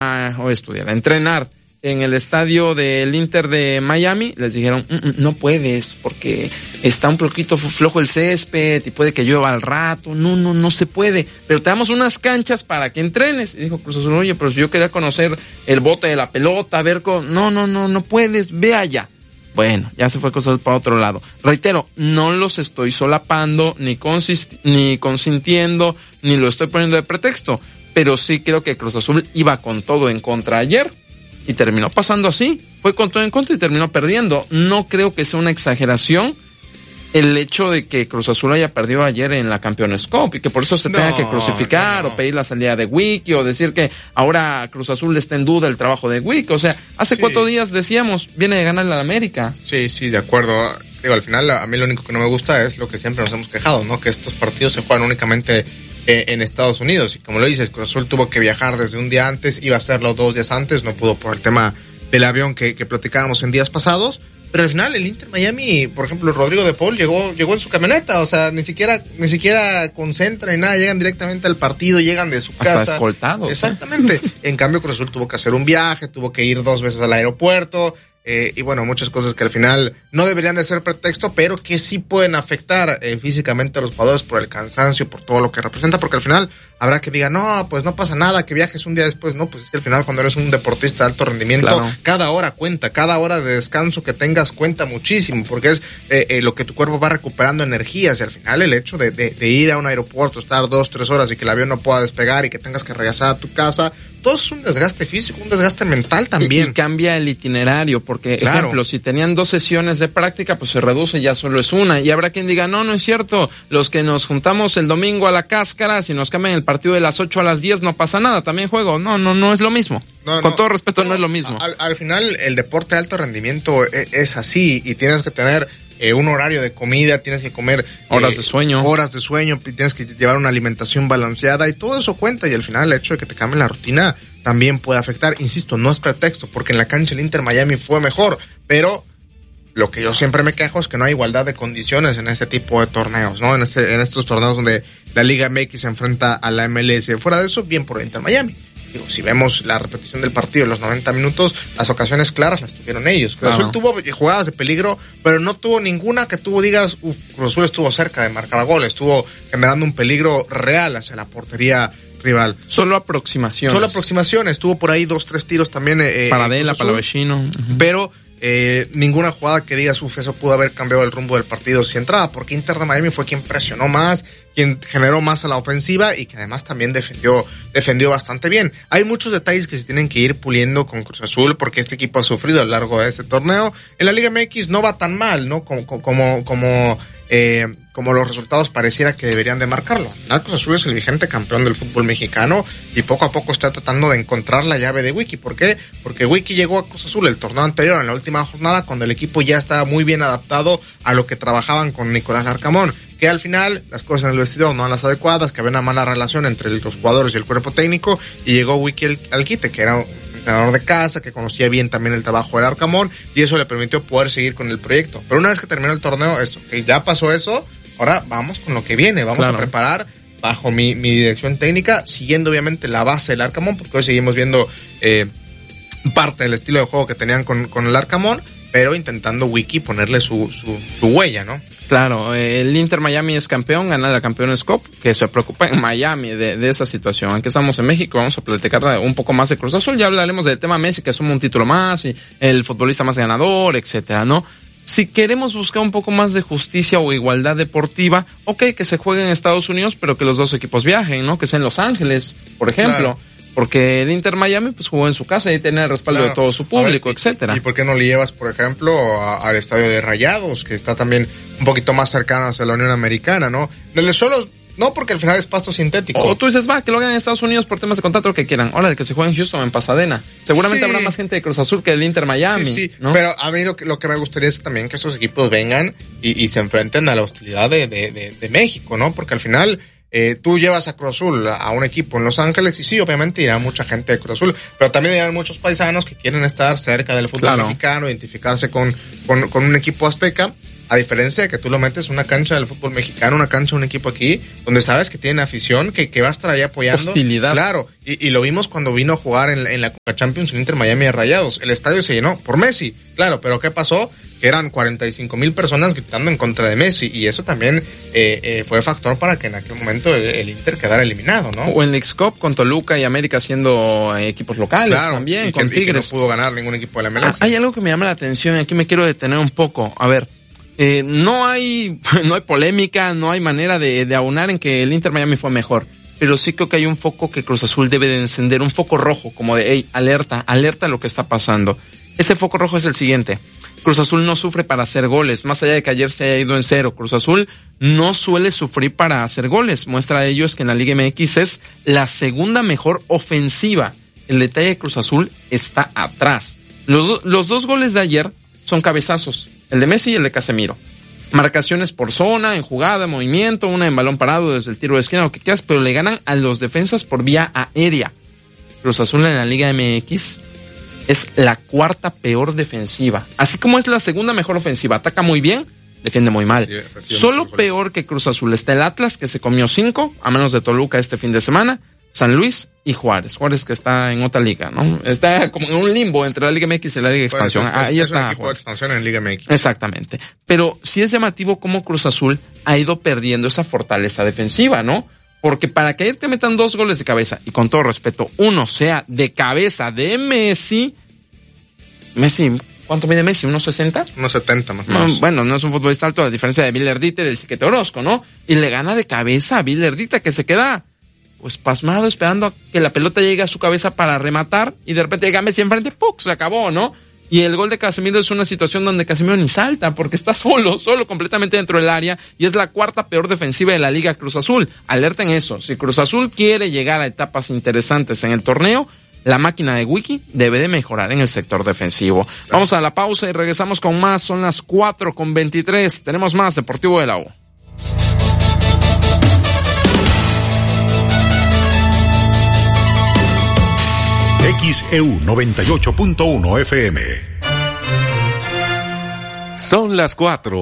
a entrenar en el estadio del Inter de Miami, les dijeron, no puedes, porque está un poquito flojo el césped y puede que llueva al rato, no se puede, pero te damos unas canchas para que entrenes. Y dijo Cruz Azul, oye, pero si yo quería conocer el bote de la pelota, ver cómo, no puedes, ve allá. Bueno, ya se fue Cruz Azul para otro lado. Reitero, no los estoy solapando, ni consintiendo, ni lo estoy poniendo de pretexto, pero sí creo que Cruz Azul iba con todo en contra ayer, y terminó pasando así, fue con todo en contra y terminó perdiendo. No creo que sea una exageración el hecho de que Cruz Azul haya perdido ayer en la Champions Cup y que por eso se tenga que crucificar o pedir la salida de Wiki o decir que ahora Cruz Azul está en duda el trabajo de Wiki. O sea, hace 4 días decíamos, viene de ganar la América. Sí, de acuerdo. Digo, al final a mí lo único que no me gusta es lo que siempre nos hemos quejado, ¿no? Que estos partidos se juegan únicamente en Estados Unidos, y como lo dices, Cruz Azul tuvo que viajar desde un día antes, iba a hacerlo 2 días antes, no pudo por el tema del avión que platicábamos en días pasados, pero al final el Inter Miami, por ejemplo, Rodrigo de Paul llegó en su camioneta, o sea, ni siquiera concentra ni nada, llegan directamente al partido, llegan de su casa. Hasta escoltados. Exactamente. En cambio, Cruz Azul tuvo que hacer un viaje, tuvo que ir 2 veces al aeropuerto, y bueno, muchas cosas que al final no deberían de ser pretexto, pero que sí pueden afectar físicamente a los jugadores por el cansancio, por todo lo que representa, porque al final habrá que diga, no, pues no pasa nada, que viajes un día después. No, pues es que al final cuando eres un deportista de alto rendimiento, claro, cada hora cuenta, cada hora de descanso que tengas cuenta muchísimo, porque es lo que tu cuerpo va recuperando energías, y al final el hecho de ir a un aeropuerto, estar 2-3 horas y que el avión no pueda despegar y que tengas que regresar a tu casa, todo es un desgaste físico, un desgaste mental también. Y cambia el itinerario, porque, claro, ejemplo, si tenían 2 sesiones de práctica, pues se reduce, ya solo es una. Y habrá quien diga, no es cierto, los que nos juntamos el domingo a la cáscara, si nos cambian el partido de las 8 a las 10, no pasa nada, también juego. No es lo mismo. Con todo respeto, no es lo mismo. Al final, el deporte de alto rendimiento es así, y tienes que tener un horario de comida, tienes que comer horas de sueño, tienes que llevar una alimentación balanceada, y todo eso cuenta, y al final el hecho de que te cambien la rutina también puede afectar. Insisto, no es pretexto, porque en la cancha el Inter Miami fue mejor, pero lo que yo siempre me quejo es que no hay igualdad de condiciones en este tipo de torneos, ¿no? En estos torneos donde la Liga MX se enfrenta a la MLS. Fuera de eso, bien por el Inter Miami. Digo, si vemos la repetición del partido, los 90 minutos, las ocasiones claras las tuvieron ellos. Cruz Azul tuvo jugadas de peligro, pero no tuvo ninguna que tú digas, Cruz Azul estuvo cerca de marcar gol, estuvo generando un peligro real hacia la portería rival. Solo aproximaciones. Tuvo por ahí 2-3 tiros también. Paradela, Palavecino. Pero ninguna jugada que digas, eso pudo haber cambiado el rumbo del partido si entraba, porque Inter de Miami fue quien presionó más, quien generó más a la ofensiva, y que además también defendió bastante bien. Hay muchos detalles que se tienen que ir puliendo con Cruz Azul, porque este equipo ha sufrido a lo largo de este torneo. En la Liga MX no va tan mal, ¿no? Como los resultados pareciera que deberían de marcarlo. Cruz Azul es el vigente campeón del fútbol mexicano, y poco a poco está tratando de encontrar la llave de Wiki. ¿Por qué? Porque Wiki llegó a Cruz Azul el torneo anterior, en la última jornada, cuando el equipo ya estaba muy bien adaptado a lo que trabajaban con Nicolás Larcamón, que al final las cosas en el vestidor no eran las adecuadas, que había una mala relación entre los jugadores y el cuerpo técnico, y llegó Wiki al quite, que era un entrenador de casa, que conocía bien también el trabajo del Arcamón, y eso le permitió poder seguir con el proyecto. Pero una vez que terminó el torneo, que ya pasó eso, ahora vamos con lo que viene, vamos a preparar bajo mi dirección técnica, siguiendo obviamente la base del Arcamón, porque hoy seguimos viendo parte del estilo de juego que tenían con el Arcamón, pero intentando Wiki ponerle su huella, ¿no? Claro, el Inter Miami es campeón, gana la Champions Cup, que se preocupa en Miami de esa situación. Aunque estamos en México, vamos a platicar un poco más de Cruz Azul, ya hablaremos del tema Messi, que suma un título más, y el futbolista más ganador, etcétera, ¿no? Si queremos buscar un poco más de justicia o igualdad deportiva, que se juegue en Estados Unidos, pero que los 2 equipos viajen, ¿no? Que sea en Los Ángeles, por ejemplo. Claro. Porque el Inter Miami pues jugó en su casa y tiene el respaldo de todo su público, etcétera. ¿Y por qué no le llevas, por ejemplo, al estadio de Rayados, que está también un poquito más cercano hacia la Unión Americana, ¿no? Del Xolos, no, porque al final es pasto sintético. O tú dices, que lo hagan en Estados Unidos por temas de contrato, lo que quieran. Ahora, el que se juegue en Houston, en Pasadena. Seguramente habrá más gente de Cruz Azul que el Inter Miami. Sí, ¿no? Pero a mí lo que me gustaría es también que estos equipos vengan y se enfrenten a la hostilidad de México, ¿no? Porque al final tú llevas a Cruz Azul a un equipo en Los Ángeles, y sí, obviamente irá mucha gente de Cruz Azul, pero también irán muchos paisanos que quieren estar cerca del fútbol mexicano, identificarse con un equipo azteca. A diferencia de que tú lo metes en una cancha del fútbol mexicano, una cancha de un equipo aquí, donde sabes que tiene afición, que va a estar ahí apoyando. Hostilidad. Claro, y lo vimos cuando vino a jugar en la Conca Champions en Inter Miami de Rayados. El estadio se llenó por Messi, claro, pero ¿qué pasó? Que eran 45,000 personas gritando en contra de Messi, y eso también fue factor para que en aquel momento el Inter quedara eliminado, ¿no? O en Leagues Cup con Toluca y América siendo equipos locales, claro, también, y con Tigres. Y que no pudo ganar ningún equipo de la MLS. Hay algo que me llama la atención, y aquí me quiero detener un poco. A ver, no hay polémica, no hay manera de aunar en que el Inter Miami fue mejor, pero sí creo que hay un foco que Cruz Azul debe de encender, un foco rojo, como de, hey, alerta a lo que está pasando. Ese foco rojo es el siguiente: Cruz Azul no sufre para hacer goles, más allá de que ayer se haya ido en 0. Cruz Azul no suele sufrir para hacer goles. Muestra de ello es que en la Liga MX es la segunda mejor ofensiva. El detalle de Cruz Azul está atrás. Los dos goles de ayer son cabezazos, el de Messi y el de Casemiro. Marcaciones por zona, en jugada, movimiento, una en balón parado desde el tiro de esquina, lo que quieras, pero le ganan a los defensas por vía aérea. Cruz Azul en la Liga MX es la cuarta peor defensiva. Así como es la segunda mejor ofensiva. Ataca muy bien, defiende muy mal. Sí, solo peor que Cruz Azul está el Atlas, que se comió 5, a manos de Toluca este fin de semana, San Luis y Juárez. Juárez que está en otra liga, ¿no? Está como en un limbo entre la Liga MX y la Liga de Expansión. Ahí es está. Un equipo de expansión en Liga MX. Exactamente. Pero sí es llamativo cómo Cruz Azul ha ido perdiendo esa fortaleza defensiva, ¿no? Porque para que ayer te metan 2 goles de cabeza, y con todo respeto, uno sea de cabeza de Messi, ¿cuánto mide Messi? ¿1.60? 1.70 más o menos. Bueno, no es un futbolista alto, a diferencia de Bill Erdita y del Chiquete Orozco, ¿no? Y le gana de cabeza a Bill Erdita, que se queda pues pasmado esperando a que la pelota llegue a su cabeza para rematar, y de repente llega Messi enfrente, ¡puc!, se acabó, ¿no? Y el gol de Casemiro es una situación donde Casemiro ni salta, porque está solo completamente dentro del área, y es la cuarta peor defensiva de la Liga Cruz Azul. Alerta en eso: si Cruz Azul quiere llegar a etapas interesantes en el torneo, la máquina de Wiki debe de mejorar en el sector defensivo. Vamos a la pausa y regresamos con más. Son las 4:23. Tenemos más Deportivo de la U. XEU 98.1 FM. Son las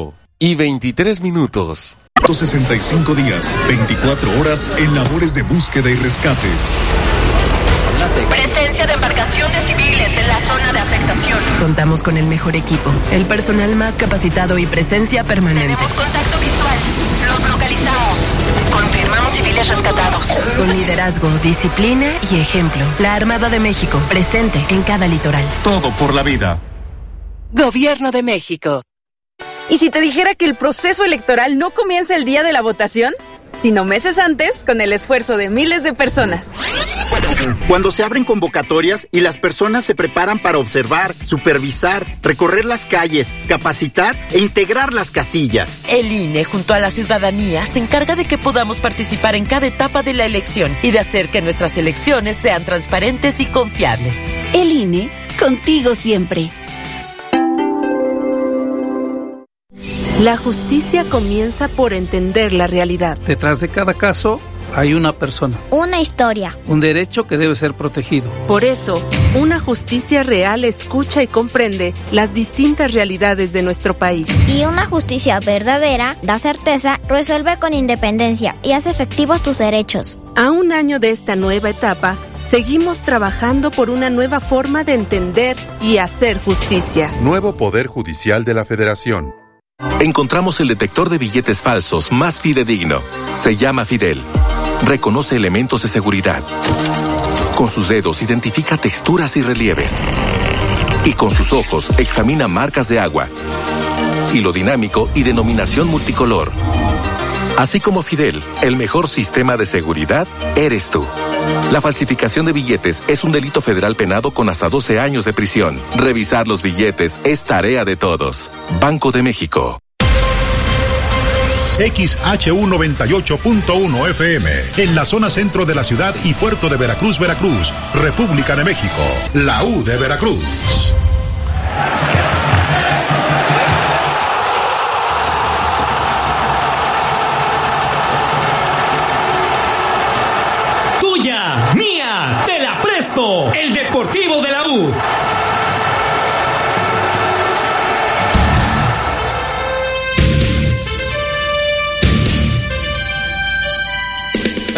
4:23. 165 días, 24 horas en labores de búsqueda y rescate. Presencia de embarcaciones civiles en la zona de afectación. Contamos con el mejor equipo, el personal más capacitado y presencia permanente. Tenemos contacto visual. Los localizamos. Confirmamos civiles rescatados. Con liderazgo, disciplina y ejemplo. La Armada de México, presente en cada litoral. Todo por la vida. Gobierno de México. ¿Y si te dijera que el proceso electoral no comienza el día de la votación, sino meses antes, con el esfuerzo de miles de personas? Cuando se abren convocatorias y las personas se preparan para observar, supervisar, recorrer las calles, capacitar e integrar las casillas. El INE, junto a la ciudadanía, se encarga de que podamos participar en cada etapa de la elección y de hacer que nuestras elecciones sean transparentes y confiables. El INE, contigo siempre. La justicia comienza por entender la realidad. Detrás de cada caso hay una persona. Una historia. Un derecho que debe ser protegido. Por eso, una justicia real escucha y comprende las distintas realidades de nuestro país. Y una justicia verdadera da certeza, resuelve con independencia y hace efectivos tus derechos. A un año de esta nueva etapa, seguimos trabajando por una nueva forma de entender y hacer justicia. Nuevo Poder Judicial de la Federación. Encontramos el detector de billetes falsos más fidedigno. Se llama Fidel. Reconoce elementos de seguridad. Con sus dedos identifica texturas y relieves. Y con sus ojos examina marcas de agua. Hilo dinámico y denominación multicolor. Así como Fidel, el mejor sistema de seguridad eres tú. La falsificación de billetes es un delito federal penado con hasta 12 años de prisión. Revisar los billetes es tarea de todos. Banco de México. XHU 98.1 FM, en la zona centro de la ciudad y puerto de Veracruz, Veracruz, República de México, la U de Veracruz. Tuya, mía, te la presto, el Deportivo de la U.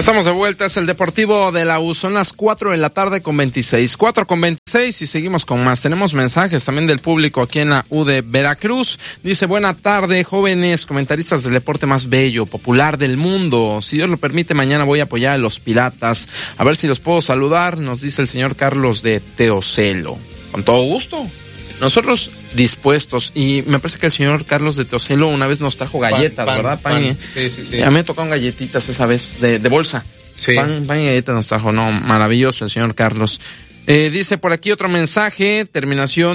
Estamos de vuelta, es el Deportivo de la U, son las 4 de la tarde con 26, 4 con 26 y seguimos con más. Tenemos mensajes también del público aquí en la U de Veracruz. Dice, buena tarde, jóvenes comentaristas del deporte más bello, popular del mundo. Si Dios lo permite, mañana voy a apoyar a los Piratas. A ver si los puedo saludar, nos dice el señor Carlos de Teocelo. Con todo gusto. Nosotros dispuestos, y me parece que el señor Carlos de Teocelo una vez nos trajo galletas, ¿verdad? Pan. Sí. A mí me tocaron galletitas esa vez, de bolsa. Sí. Pan y galletas nos trajo, no, maravilloso el señor Carlos. Dice por aquí otro mensaje, terminación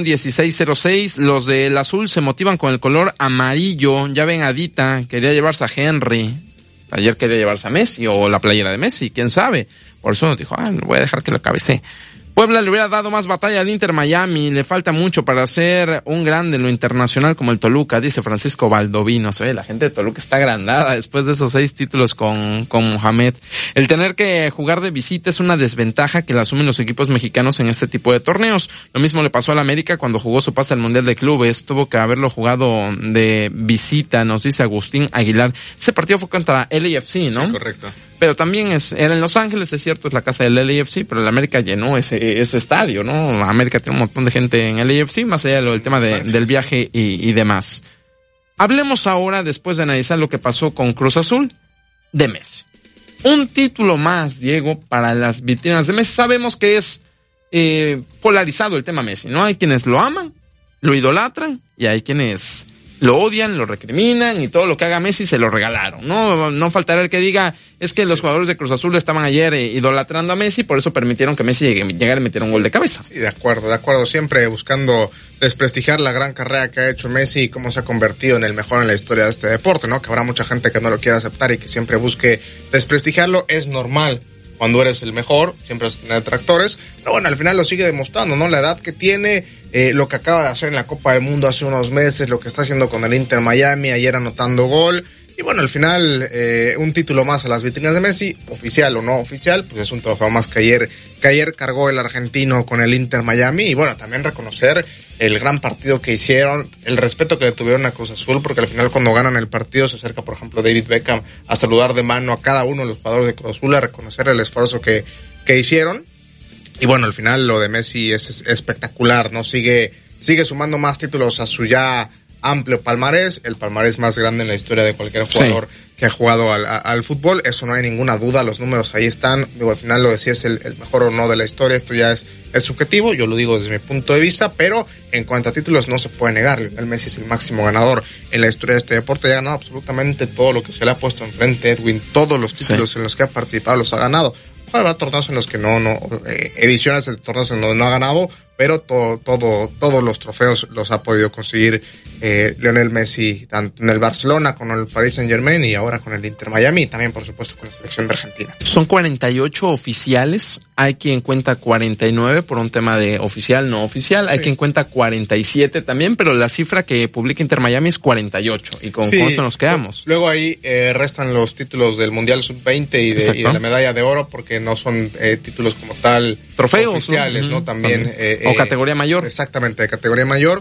1606, los del azul se motivan con el color amarillo, ya ven Adita, quería llevarse a Henry, ayer quería llevarse a Messi, o la playera de Messi, quién sabe, por eso nos dijo, voy a dejar que lo cabecee. Puebla le hubiera dado más batalla al Inter Miami, le falta mucho para ser un grande en lo internacional como el Toluca, dice Francisco Valdovino. La gente de Toluca está agrandada después de esos 6 títulos con Mohamed. El tener que jugar de visita es una desventaja que la asumen los equipos mexicanos en este tipo de torneos. Lo mismo le pasó al América cuando jugó su pase al Mundial de Clubes, tuvo que haberlo jugado de visita, nos dice Agustín Aguilar. Ese partido fue contra LAFC, ¿no? Sí, correcto. Pero también era en Los Ángeles, es cierto, es la casa del LAFC, pero el América llenó ese estadio, ¿no? América tiene un montón de gente en LAFC, más allá del tema del viaje y demás. Hablemos ahora, después de analizar lo que pasó con Cruz Azul, de Messi. Un título más, Diego, para las vitrinas de Messi. Sabemos que es polarizado el tema Messi, ¿no? Hay quienes lo aman, lo idolatran, y hay quienes lo odian, lo recriminan, y todo lo que haga Messi se lo regalaron. No faltará el que diga, es que los jugadores de Cruz Azul estaban ayer idolatrando a Messi, por eso permitieron que Messi llegara y metiera un gol de cabeza. Sí, de acuerdo, siempre buscando desprestigiar la gran carrera que ha hecho Messi y cómo se ha convertido en el mejor en la historia de este deporte, ¿no? Que habrá mucha gente que no lo quiera aceptar y que siempre busque desprestigiarlo, es normal. Cuando eres el mejor, siempre vas a tener detractores, pero bueno, al final lo sigue demostrando, ¿no? La edad que tiene, lo que acaba de hacer en la Copa del Mundo hace unos meses, lo que está haciendo con el Inter Miami, ayer anotando gol, y bueno, al final, un título más a las vitrinas de Messi, oficial o no oficial, pues es un trofeo más que ayer cargó el argentino con el Inter Miami, y bueno, también reconocer el gran partido que hicieron, el respeto que le tuvieron a Cruz Azul, porque al final cuando ganan el partido se acerca, por ejemplo, David Beckham a saludar de mano a cada uno de los jugadores de Cruz Azul, a reconocer el esfuerzo que hicieron. Y bueno, al final lo de Messi es espectacular, ¿no? Sigue sumando más títulos a su ya amplio palmarés, el palmarés más grande en la historia de cualquier jugador que ha jugado al fútbol, eso no hay ninguna duda, los números ahí están, digo, al final lo de si es el mejor o no de la historia, esto ya es subjetivo, yo lo digo desde mi punto de vista, pero en cuanto a títulos no se puede negar, Lionel Messi es el máximo ganador en la historia de este deporte, ha ganado absolutamente todo lo que se le ha puesto enfrente, Edwin, todos los títulos en los que ha participado los ha ganado. Habrá torneos en los que ediciones de torneos en los que no ha ganado, pero todos los trofeos los ha podido conseguir Lionel Messi, tanto en el Barcelona, con el Paris Saint-Germain y ahora con el Inter Miami, y también, por supuesto, con la selección de Argentina. Son 48 oficiales, hay quien cuenta 49 por un tema de oficial, no oficial, hay quien cuenta 47 también, pero la cifra que publica Inter Miami es 48, y con eso nos quedamos. Luego ahí restan los títulos del Mundial Sub-20 y de la medalla de oro, porque no son títulos como tal trofeos oficiales, ¿no? También. O categoría mayor. Exactamente, de categoría mayor.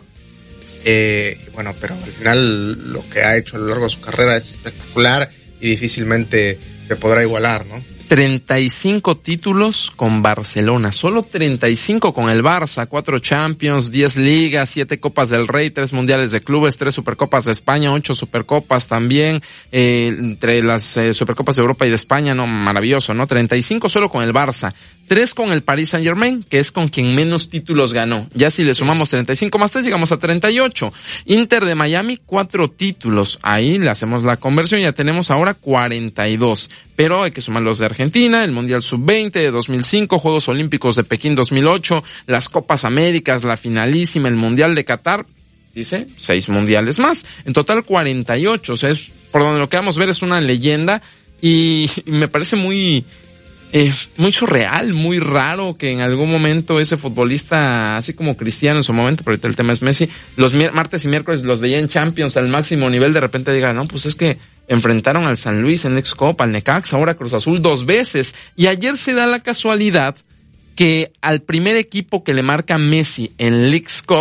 Bueno, pero al final lo que ha hecho a lo largo de su carrera es espectacular y difícilmente se podrá igualar, ¿no? 35 títulos con Barcelona, solo 35 con el Barça, 4 Champions, 10 Ligas, 7 Copas del Rey, 3 Mundiales de Clubes, 3 Supercopas de España, 8 Supercopas también, entre las Supercopas de Europa y de España, no, maravilloso, ¿no? 35 solo con el Barça, 3 con el Paris Saint-Germain, que es con quien menos títulos ganó. Ya si le sumamos 35 más 3, llegamos a 38. Inter de Miami, 4 títulos. Ahí le hacemos la conversión, ya tenemos ahora 42. Pero hay que sumar los de Argentina, el Mundial Sub-20 de 2005, Juegos Olímpicos de Pekín 2008, las Copas Américas, la finalísima, el Mundial de Qatar, dice, 6 mundiales más. En total 48, o sea, es, por donde lo que vamos a ver es una leyenda y me parece muy surreal, muy raro que en algún momento ese futbolista, así como Cristiano en su momento, pero ahorita el tema es Messi, los martes y miércoles los veía en Champions al máximo nivel, de repente diga, no, pues es que enfrentaron al San Luis en Leagues Cup, al Necaxa, ahora Cruz Azul 2 veces, y ayer se da la casualidad que al primer equipo que le marca Messi en Leagues Cup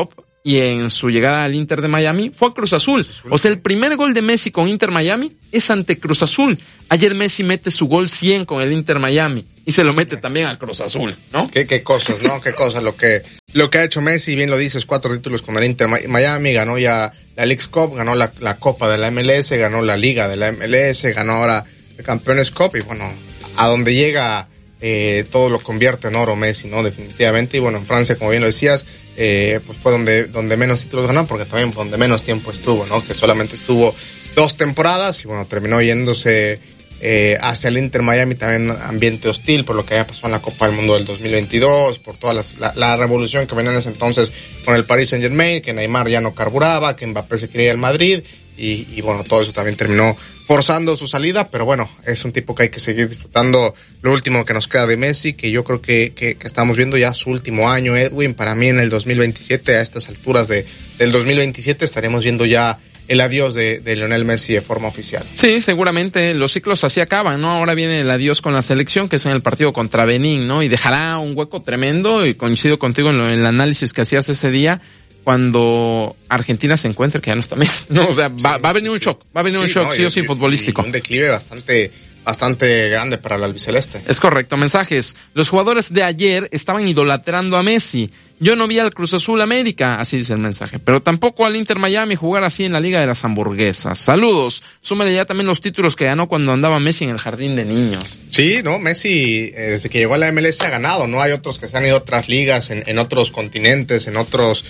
y en su llegada al Inter de Miami fue a Cruz Azul. O sea, el primer gol de Messi con Inter Miami es ante Cruz Azul. Ayer Messi mete su gol 100 con el Inter Miami y se lo mete también a Cruz Azul, ¿no? Qué cosas, ¿no? Qué cosas lo que ha hecho Messi, bien lo dices, 4 títulos con el Inter Miami, ganó ya la Leagues Cup, ganó la Copa de la MLS, ganó la Liga de la MLS, ganó ahora el Campeones Cup y bueno, a donde llega todo lo convierte en oro Messi, ¿no? Definitivamente. Y bueno, en Francia, como bien lo decías, pues fue donde menos títulos ganó, porque también fue donde menos tiempo estuvo, ¿no? Que solamente estuvo 2 temporadas y bueno, terminó yéndose hacia el Inter Miami, también ambiente hostil por lo que había pasado en la Copa del Mundo del 2022, por toda la revolución que venía en ese entonces con el Paris Saint-Germain, que Neymar ya no carburaba, que Mbappé se quería ir al Madrid y bueno, todo eso también terminó forzando su salida, pero bueno, es un tipo que hay que seguir disfrutando. Lo último que nos queda de Messi, que yo creo que estamos viendo ya su último año, Edwin, para mí en el 2027, a estas alturas del 2027 estaremos viendo ya el adiós de Lionel Messi de forma oficial. Sí, seguramente los ciclos así acaban, ¿no? Ahora viene el adiós con la selección, que es en el partido contra Benín, ¿no? Y dejará un hueco tremendo, y coincido contigo en el análisis que hacías ese día, cuando Argentina se encuentre que ya no está Messi, ¿no? O sea, va a venir un shock, sí o sí, futbolístico. Un declive bastante grande para el albiceleste. Es correcto. Mensajes. Los jugadores de ayer estaban idolatrando a Messi. Yo no vi al Cruz Azul América, así dice el mensaje, pero tampoco al Inter Miami jugar así en la Liga de las Hamburguesas. Saludos. Súmele ya también los títulos que ganó cuando andaba Messi en el jardín de niños. Sí, no, Messi desde que llegó a la MLS ha ganado, ¿no? Hay otros que se han ido a otras ligas, en otros continentes, en otras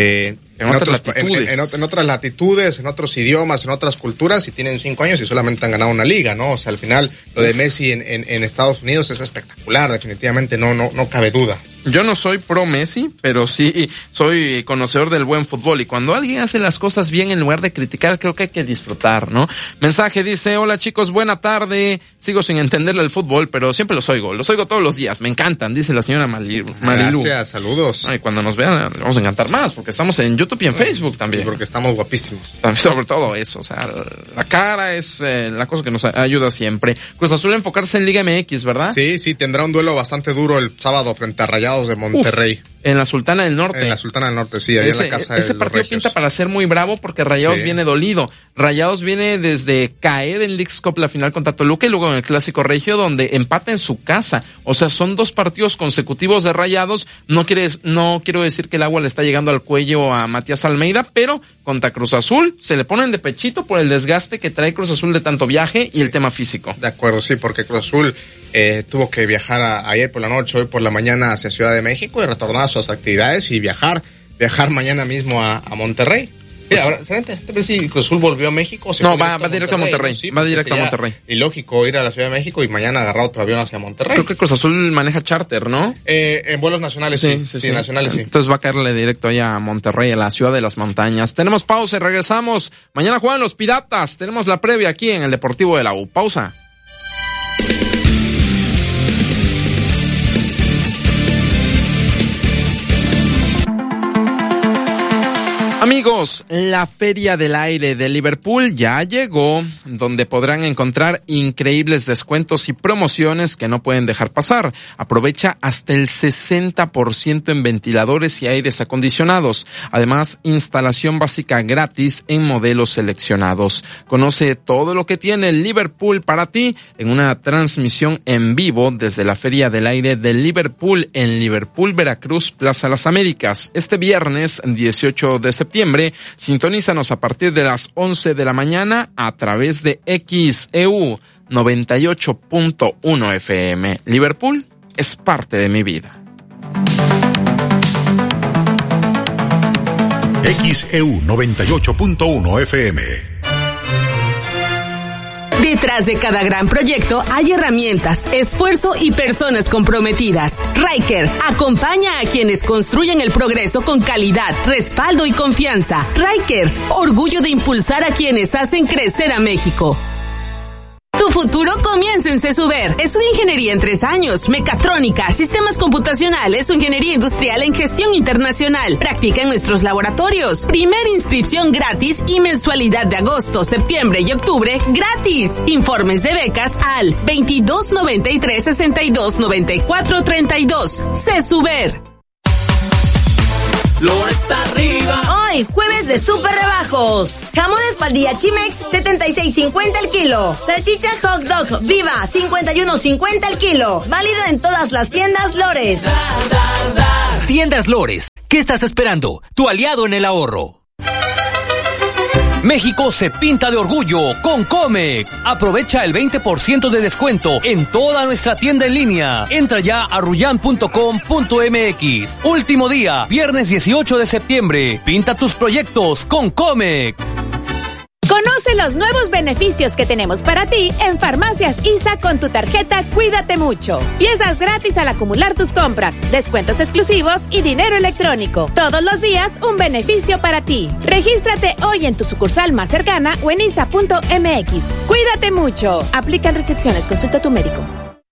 latitudes, en otros idiomas, en otras culturas, y tienen 5 años y solamente han ganado una liga, ¿no? O sea, al final lo de Messi en Estados Unidos es espectacular, definitivamente no cabe duda. Yo no soy pro Messi, pero sí soy conocedor del buen fútbol, y cuando alguien hace las cosas bien, en lugar de criticar, creo que hay que disfrutar, ¿no? Mensaje dice: hola chicos, buena tarde, sigo sin entenderle el fútbol, pero siempre los oigo todos los días, me encantan, dice la señora Marilu. Gracias, saludos. Y cuando nos vean, les vamos a encantar más, porque estamos en YouTube y en Facebook también. Y porque estamos guapísimos. Sobre todo eso, o sea, la cara es la cosa que nos ayuda siempre. Cruz Azul enfocarse en Liga MX, ¿verdad? Sí, tendrá un duelo bastante duro el sábado frente a Rayados de Monterrey. En la Sultana del Norte. En la Sultana del Norte, sí, ahí en la casa de ese partido pinta para ser muy bravo, porque Rayados viene dolido. Rayados viene desde caer en Leagues Cup la final contra Toluca y luego en el Clásico Regio, donde empata en su casa. O sea, son 2 partidos consecutivos de Rayados. No quiero decir que el agua le está llegando al cuello a Matías Almeida, pero contra Cruz Azul se le ponen de pechito por el desgaste que trae Cruz Azul de tanto viaje y el tema físico. De acuerdo, sí, porque Cruz Azul tuvo que viajar ayer por la noche, hoy por la mañana hacia Ciudad de México y retornar a sus actividades y viajar mañana mismo a Monterrey. Mira, ahora, ¿será interesante si Cruz Azul volvió a México? No, va directo a Monterrey. ¿No? Sí, va directo a Monterrey. Y lógico ir a la Ciudad de México y mañana agarrar otro avión hacia Monterrey. Creo que Cruz Azul maneja charter, ¿no? En vuelos nacionales, sí, nacionales, sí. Entonces va a caerle directo allá a Monterrey, a la ciudad de las montañas. Tenemos pausa y regresamos. Mañana juegan los Piratas. Tenemos la previa aquí en el Deportivo de la U. Pausa. Amigos, la Feria del Aire de Liverpool ya llegó, donde podrán encontrar increíbles descuentos y promociones que no pueden dejar pasar. Aprovecha hasta el 60% en ventiladores y aires acondicionados. Además, instalación básica gratis en modelos seleccionados. Conoce todo lo que tiene Liverpool para ti en una transmisión en vivo desde la Feria del Aire de Liverpool en Liverpool, Veracruz, Plaza Las Américas. Este viernes 18 de septiembre, sintonízanos a partir de las 11 de la mañana a través de XEU 98.1 FM. Liverpool es parte de mi vida. XEU 98.1 FM. Detrás de cada gran proyecto hay herramientas, esfuerzo y personas comprometidas. Ryker acompaña a quienes construyen el progreso con calidad, respaldo y confianza. Ryker, orgullo de impulsar a quienes hacen crecer a México. Tu futuro comienza en CESUBER. Estudia ingeniería en 3 años, mecatrónica, sistemas computacionales o ingeniería industrial en gestión internacional. Practica en nuestros laboratorios. Primera inscripción gratis y mensualidad de agosto, septiembre y octubre gratis. Informes de becas al 2293 6294 32. CESUBER. Lores arriba. Hoy, jueves de super rebajos. Jamón espaldilla Chimex, 76.50 el kilo. Salchicha hot dog Viva, 51.50 el kilo. Válido en todas las tiendas Lores. Tiendas Lores. ¿Qué estás esperando? Tu aliado en el ahorro. México se pinta de orgullo con Comex. Aprovecha el 20% de descuento en toda nuestra tienda en línea. Entra ya a ruyan.com.mx. Último día, viernes 18 de septiembre. Pinta tus proyectos con Comex. Conoce los nuevos beneficios que tenemos para ti en Farmacias ISA con tu tarjeta Cuídate Mucho. Piezas gratis al acumular tus compras, descuentos exclusivos y dinero electrónico. Todos los días un beneficio para ti. Regístrate hoy en tu sucursal más cercana o en isa.mx. Cuídate mucho. Aplican restricciones. Consulta a tu médico.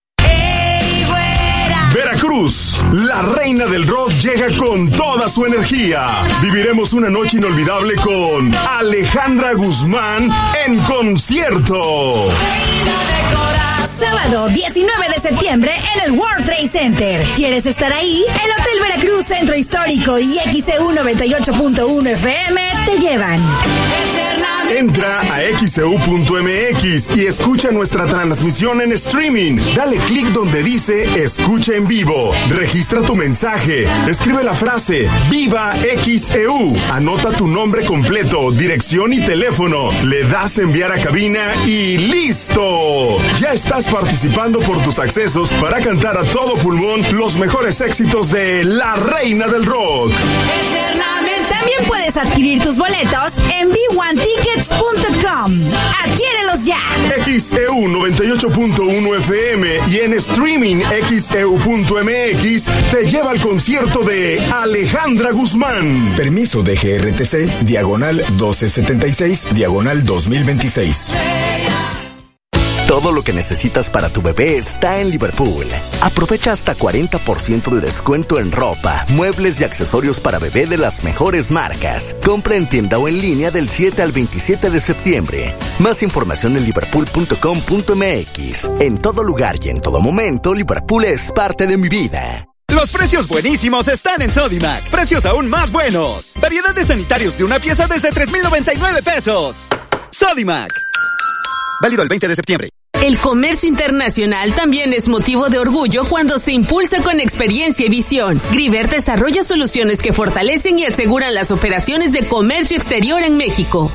Veracruz, la reina del rock llega con toda su energía. Viviremos una noche inolvidable con Alejandra Guzmán en concierto. Sábado 19 de septiembre en el World Trade Center. ¿Quieres estar ahí? El Hotel Veracruz Centro Histórico y XEU 98.1 FM te llevan. Entra a xeu.mx y escucha nuestra transmisión en streaming. Dale clic donde dice Escucha en vivo. Registra tu mensaje. Escribe la frase Viva XEU. Anota tu nombre completo, dirección y teléfono. Le das enviar a cabina y ¡listo! Ya estás participando por tus accesos para cantar a todo pulmón los mejores éxitos de la reina del rock. También puedes adquirir tus boletos en b1tickets.com. ¡Adquiérelos ya! XEU 98.1 FM y en streaming xeu.mx te lleva al concierto de Alejandra Guzmán. Permiso de GRTC, diagonal 1276, diagonal 2026. Todo lo que necesitas para tu bebé está en Liverpool. Aprovecha hasta 40% de descuento en ropa, muebles y accesorios para bebé de las mejores marcas. Compra en tienda o en línea del 7 al 27 de septiembre. Más información en liverpool.com.mx. En todo lugar y en todo momento, Liverpool es parte de mi vida. Los precios buenísimos están en Sodimac. Precios aún más buenos. Variedad de sanitarios de una pieza desde 3,099 pesos. Sodimac. Válido el 20 de septiembre. El comercio internacional también es motivo de orgullo cuando se impulsa con experiencia y visión. Griver desarrolla soluciones que fortalecen y aseguran las operaciones de comercio exterior en México.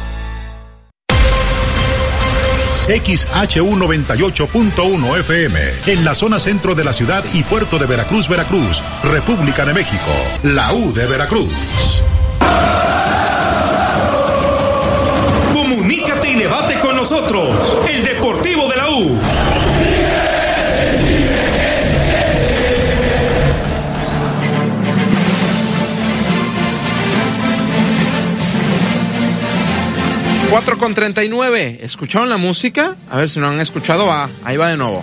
XHU 98.1 FM, en la zona centro de la ciudad y puerto de Veracruz, Veracruz, República de México, la U de Veracruz. Comunícate y debate con nosotros, el Deportivo de la U. Con 39. ¿Escucharon la música? A ver si no han escuchado. Ahí va de nuevo.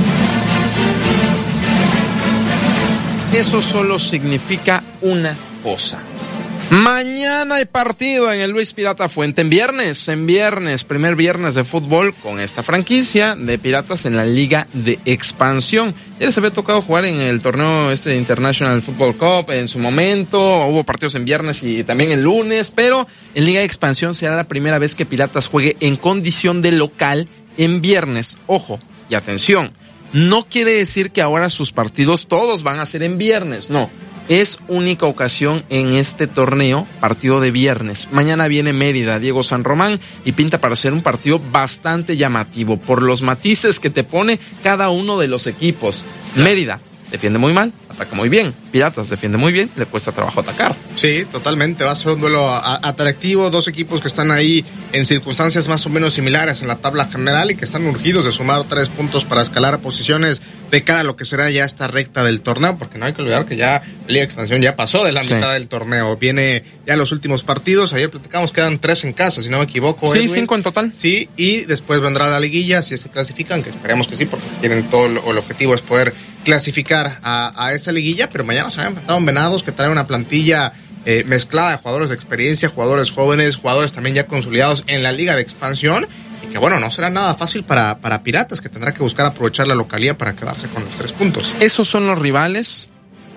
Eso solo significa una cosa. Mañana hay partido en el Luis Pirata Fuente en viernes, primer viernes de fútbol con esta franquicia de Piratas en la Liga de Expansión. Ya les había tocado jugar en el torneo de International Football Cup en su momento, hubo partidos en viernes y también el lunes, pero en Liga de Expansión será la primera vez que Piratas juegue en condición de local en viernes. Ojo, y atención, no quiere decir que ahora sus partidos todos van a ser en viernes, no. Es única ocasión en este torneo, partido de viernes. Mañana viene Mérida, Diego San Román, y pinta para ser un partido bastante llamativo por los matices que te pone cada uno de los equipos. Mérida defiende muy mal, ataca muy bien. Piratas defiende muy bien, le cuesta trabajo atacar. Sí, totalmente. Va a ser un duelo atractivo. Dos equipos que están ahí en circunstancias más o menos similares en la tabla general y que están urgidos de sumar 3 puntos para escalar posiciones de cara a lo que será ya esta recta del torneo, porque no hay que olvidar que ya la Liga de Expansión ya pasó de la mitad del torneo. Viene ya los últimos partidos. Ayer platicamos, quedan 3 en casa, si no me equivoco. Sí, Edwin. 5 en total. Sí, y después vendrá la liguilla, si se clasifican, que esperemos que sí, porque tienen todo el objetivo es poder clasificar a esa liguilla, pero mañana se han enfrentado en Venados, que trae una plantilla mezclada de jugadores de experiencia, jugadores jóvenes, jugadores también ya consolidados en la Liga de Expansión, y que bueno, no será nada fácil para Piratas, que tendrá que buscar aprovechar la localía para quedarse con los 3 puntos. Esos son los rivales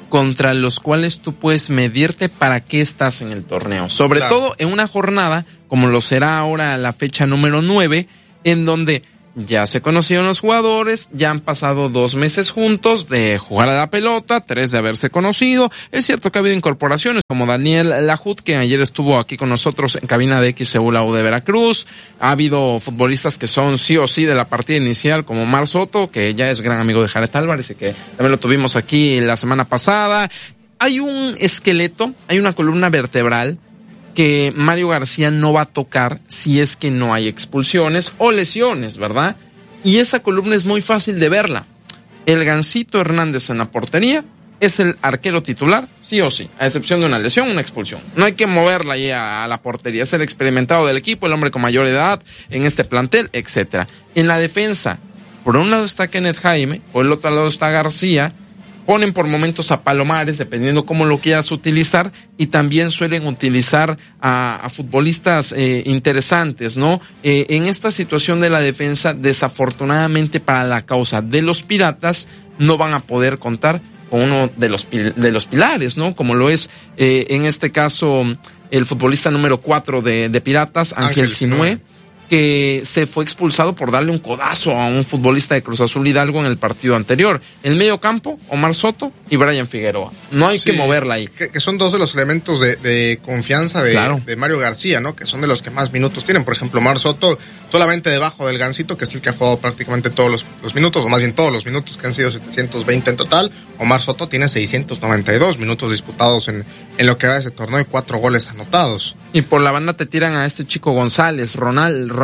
contra los cuales tú puedes medirte para qué estás en el torneo. Sobre todo en una jornada, como lo será ahora la fecha número 9, en donde ya se conocieron los jugadores, ya han pasado 2 meses juntos de jugar a la pelota, 3 de haberse conocido. Es cierto que ha habido incorporaciones como Daniel Lajut, que ayer estuvo aquí con nosotros en cabina de XEU La U de Veracruz. Ha habido futbolistas que son sí o sí de la partida inicial, como Omar Soto, que ya es gran amigo de Jared Álvarez y que también lo tuvimos aquí la semana pasada. Hay un esqueleto, hay una columna vertebral que Mario García no va a tocar si es que no hay expulsiones o lesiones, ¿verdad? Y esa columna es muy fácil de verla. El Gansito Hernández en la portería es el arquero titular, sí o sí, a excepción de una lesión, una expulsión. No hay que moverla ahí a la portería, es el experimentado del equipo, el hombre con mayor edad en este plantel, etcétera. En la defensa, por un lado está Kenneth Jaime, por el otro lado está García. Ponen por momentos a Palomares, dependiendo cómo lo quieras utilizar, y también suelen utilizar a futbolistas interesantes, ¿no? En esta situación de la defensa, desafortunadamente para la causa de los Piratas, no van a poder contar con uno de los pilares, ¿no? Como lo es, en este caso, el futbolista número 4 de Piratas, Ángel Sinué, que se fue expulsado por darle un codazo a un futbolista de Cruz Azul Hidalgo en el partido anterior. En el medio campo, Omar Soto y Brian Figueroa. No hay que moverla ahí. Que son 2 de los elementos de confianza de Mario García, ¿no? Que son de los que más minutos tienen. Por ejemplo, Omar Soto, solamente debajo del Gansito, que es el que ha jugado prácticamente todos los minutos, o más bien todos los minutos, que han sido 720 en total. Omar Soto tiene 692 minutos disputados en lo que va de ese torneo y 4 goles anotados. Y por la banda te tiran a este chico González, Rolando.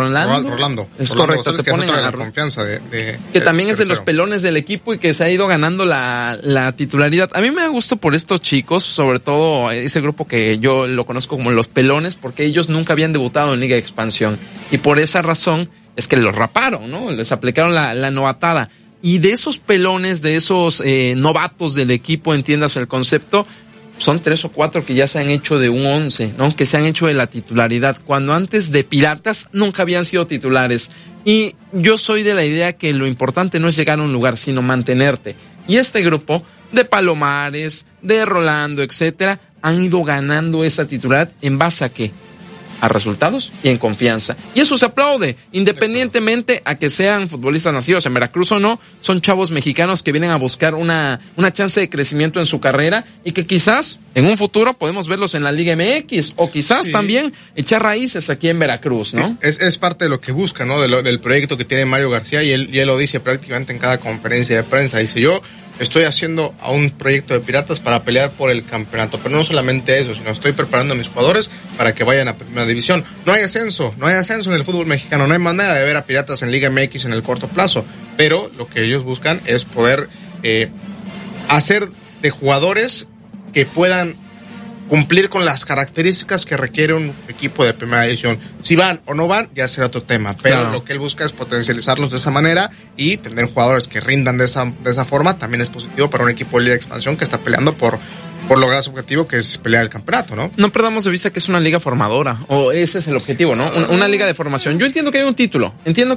Es correcto, te ponen a la confianza que también es de los pelones del equipo y que se ha ido ganando la titularidad. A mí me da gusto por estos chicos, sobre todo ese grupo que yo lo conozco como los pelones, porque ellos nunca habían debutado en Liga de Expansión. Y por esa razón es que los raparon, ¿no? Les aplicaron la novatada. Y de esos pelones, de esos novatos del equipo, entiendas el concepto, son 3 o 4 que ya se han hecho de un 11, ¿no? Que se han hecho de la titularidad, cuando antes de Piratas nunca habían sido titulares. Y yo soy de la idea que lo importante no es llegar a un lugar, sino mantenerte. Y este grupo de Palomares, de Rolando, etcétera, han ido ganando esa titularidad en base a ¿qué? A resultados y en confianza. Y eso se aplaude, independientemente a que sean futbolistas nacidos en Veracruz o no, son chavos mexicanos que vienen a buscar una chance de crecimiento en su carrera y que quizás en un futuro podemos verlos en la Liga MX o quizás también echar raíces aquí en Veracruz, ¿no? Es parte de lo que busca, ¿no? Del proyecto que tiene Mario García y él lo dice prácticamente en cada conferencia de prensa. Dice, yo estoy haciendo a un proyecto de Piratas para pelear por el campeonato, pero no solamente eso, sino estoy preparando a mis jugadores para que vayan a Primera División. No hay ascenso en el fútbol mexicano, no hay manera de ver a Piratas en Liga MX en el corto plazo, pero lo que ellos buscan es poder hacer de jugadores que puedan cumplir con las características que requiere un equipo de Primera División. Si van o no van, ya será otro tema, pero lo que él busca es potencializarlos de esa manera y tener jugadores que rindan de esa forma. También es positivo para un equipo de Liga de Expansión que está peleando por lograr su objetivo, que es pelear el campeonato, ¿no? No perdamos de vista que es una liga formadora, o ese es el objetivo, ¿no? Una liga de formación. Yo entiendo que hay un título,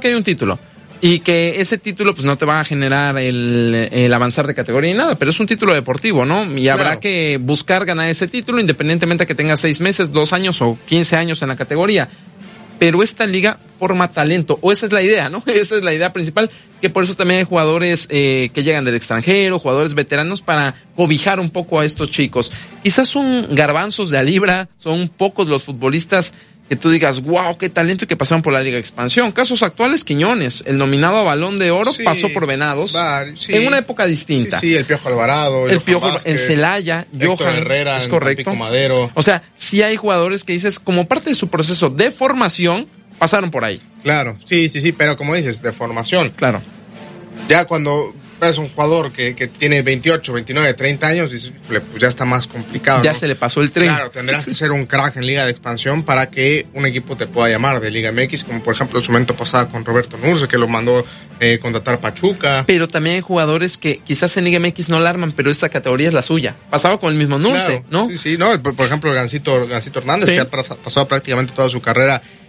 y que ese título pues no te va a generar el avanzar de categoría ni nada, pero es un título deportivo, ¿no? Y habrá que buscar ganar ese título independientemente de que tenga 6 meses, 2 años o 15 años en la categoría. Pero esta liga forma talento, o esa es la idea, ¿no? Esa es la idea principal, que por eso también hay jugadores que llegan del extranjero, jugadores veteranos para cobijar un poco a estos chicos. Quizás son garbanzos de a libra, son pocos los futbolistas que tú digas, wow, qué talento, y que pasaron por la Liga de Expansión. Casos actuales, Quiñones, el nominado a Balón de Oro, pasó por Venados, en una época distinta. Sí, el Piojo Alvarado, el Piojo, el Celaya, Johan Herrera, es correcto. Madero. O sea, sí hay jugadores que dices, como parte de su proceso de formación, pasaron por ahí. Claro, sí, pero como dices, de formación. Claro. Ya cuando ves un jugador que tiene 28, 29, 30 años, dices, pues ya está más complicado, ya, ¿no? Se le pasó el tren. Claro, tendrás que ser un crack en Liga de Expansión para que un equipo te pueda llamar de Liga MX, como por ejemplo en su momento pasaba con Roberto Nurce, que lo mandó contratar Pachuca. Pero también hay jugadores que quizás en Liga MX no la arman, pero esta categoría es la suya. Pasaba con el mismo Nurce, claro, ¿no? Sí, no, por ejemplo el Gansito Hernández, que ha pasado prácticamente toda su carrera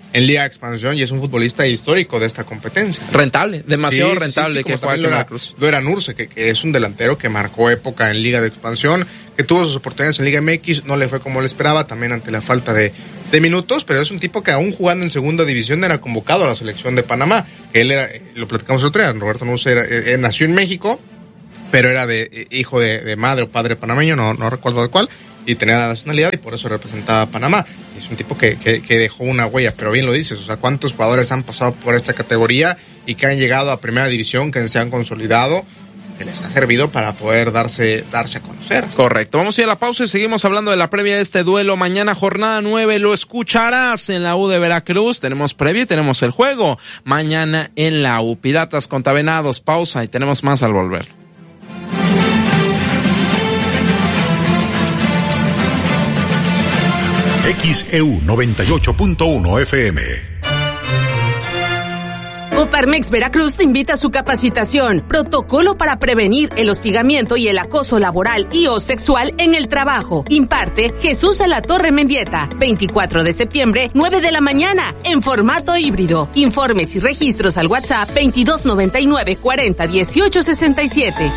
en Liga de Expansión y es un futbolista histórico de esta competencia. Rentable, demasiado rentable que juega en Veracruz. Dueran Urce, que es un delantero que marcó época en Liga de Expansión, que tuvo sus oportunidades en Liga MX, no le fue como él esperaba, también ante la falta de minutos, pero es un tipo que aún jugando en segunda división era convocado a la selección de Panamá. Él era, lo platicamos el otro día, Roberto Urce nació en México, pero era hijo de madre o padre panameño, no recuerdo de cuál, y tenía la nacionalidad y por eso representaba a Panamá. Es un tipo que dejó una huella, pero bien lo dices, o sea, cuántos jugadores han pasado por esta categoría y que han llegado a primera división, que se han consolidado, que les ha servido para poder darse a conocer. Correcto. Vamos a ir a la pausa y seguimos hablando de la previa de este duelo. Mañana jornada 9, lo escucharás en la U de Veracruz. Tenemos previa y tenemos el juego. Mañana en la U. Piratas contra Venados. Pausa y tenemos más al volver. XEU 98.1 FM. Coparmex Veracruz te invita a su capacitación, protocolo para prevenir el hostigamiento y el acoso laboral y o sexual en el trabajo. Imparte Jesús de la Torre Mendieta, 24 de septiembre, 9 de la mañana, en formato híbrido. Informes y registros al WhatsApp 2299 40 18 67.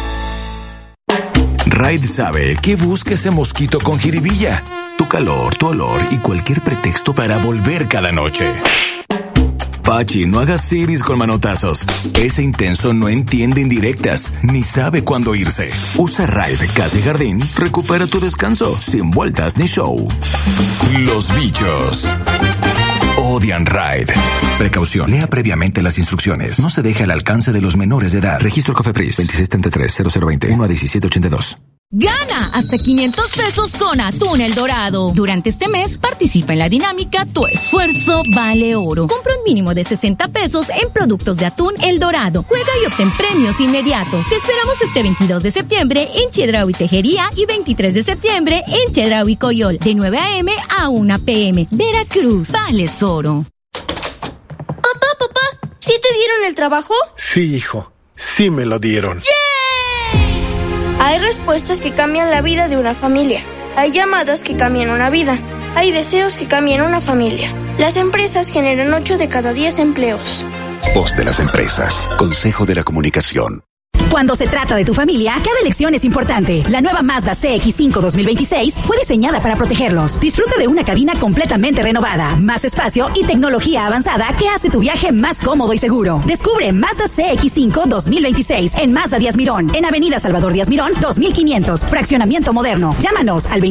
Raid sabe que busca ese mosquito con jiribilla, tu calor, tu olor y cualquier pretexto para volver cada noche. Pachi, no hagas siris con manotazos. Ese intenso no entiende indirectas, ni sabe cuándo irse. Usa Raid Casa y Jardín, recupera tu descanso, sin vueltas ni show. Los bichos odian Raid. Precaución, lea previamente las instrucciones. No se deje al alcance de los menores de edad. Registro Cofepris 2633-0020 1 a 1782. Gana hasta 500 pesos con Atún El Dorado. Durante este mes participa en la dinámica Tu Esfuerzo Vale Oro. Compra un mínimo de 60 pesos en productos de Atún El Dorado. Juega y obtén premios inmediatos. Te esperamos este 22 de septiembre en Chedraui Tejería y 23 de septiembre en Chedraui Coyol, de 9 a.m. a 1 p.m. Veracruz, vales oro. Papá, ¿sí te dieron el trabajo? Sí, hijo, sí me lo dieron. ¡Yeah! Hay respuestas que cambian la vida de una familia. Hay llamadas que cambian una vida. Hay deseos que cambian una familia. Las empresas generan 8 de cada 10 empleos. Voz de las empresas. Consejo de la Comunicación. Cuando se trata de tu familia, cada elección es importante. La nueva Mazda CX-5 2026 fue diseñada para protegerlos. Disfruta de una cabina completamente renovada, más espacio y tecnología avanzada que hace tu viaje más cómodo y seguro. Descubre Mazda CX-5 2026 en Mazda Díaz Mirón, en Avenida Salvador Díaz Mirón, 2500, Fraccionamiento Moderno. Llámanos al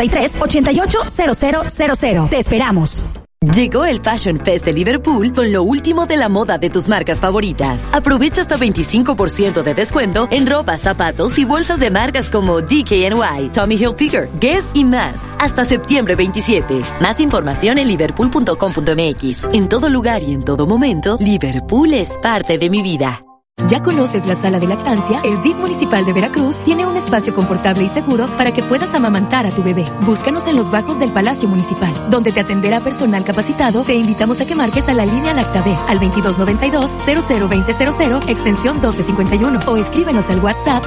2293-880000. Te esperamos. Llegó el Fashion Fest de Liverpool con lo último de la moda de tus marcas favoritas. Aprovecha hasta 25% de descuento en ropa, zapatos y bolsas de marcas como DKNY, Tommy Hilfiger, Guess y más. Hasta septiembre 27. Más información en liverpool.com.mx. En todo lugar y en todo momento, Liverpool es parte de mi vida. ¿Ya conoces la sala de lactancia? El DIF Municipal de Veracruz tiene un espacio confortable y seguro para que puedas amamantar a tu bebé. Búscanos en los bajos del Palacio Municipal, donde te atenderá personal capacitado. Te invitamos a que marques a la línea Lactabe al 2292-002000, extensión 1251, o escríbenos al WhatsApp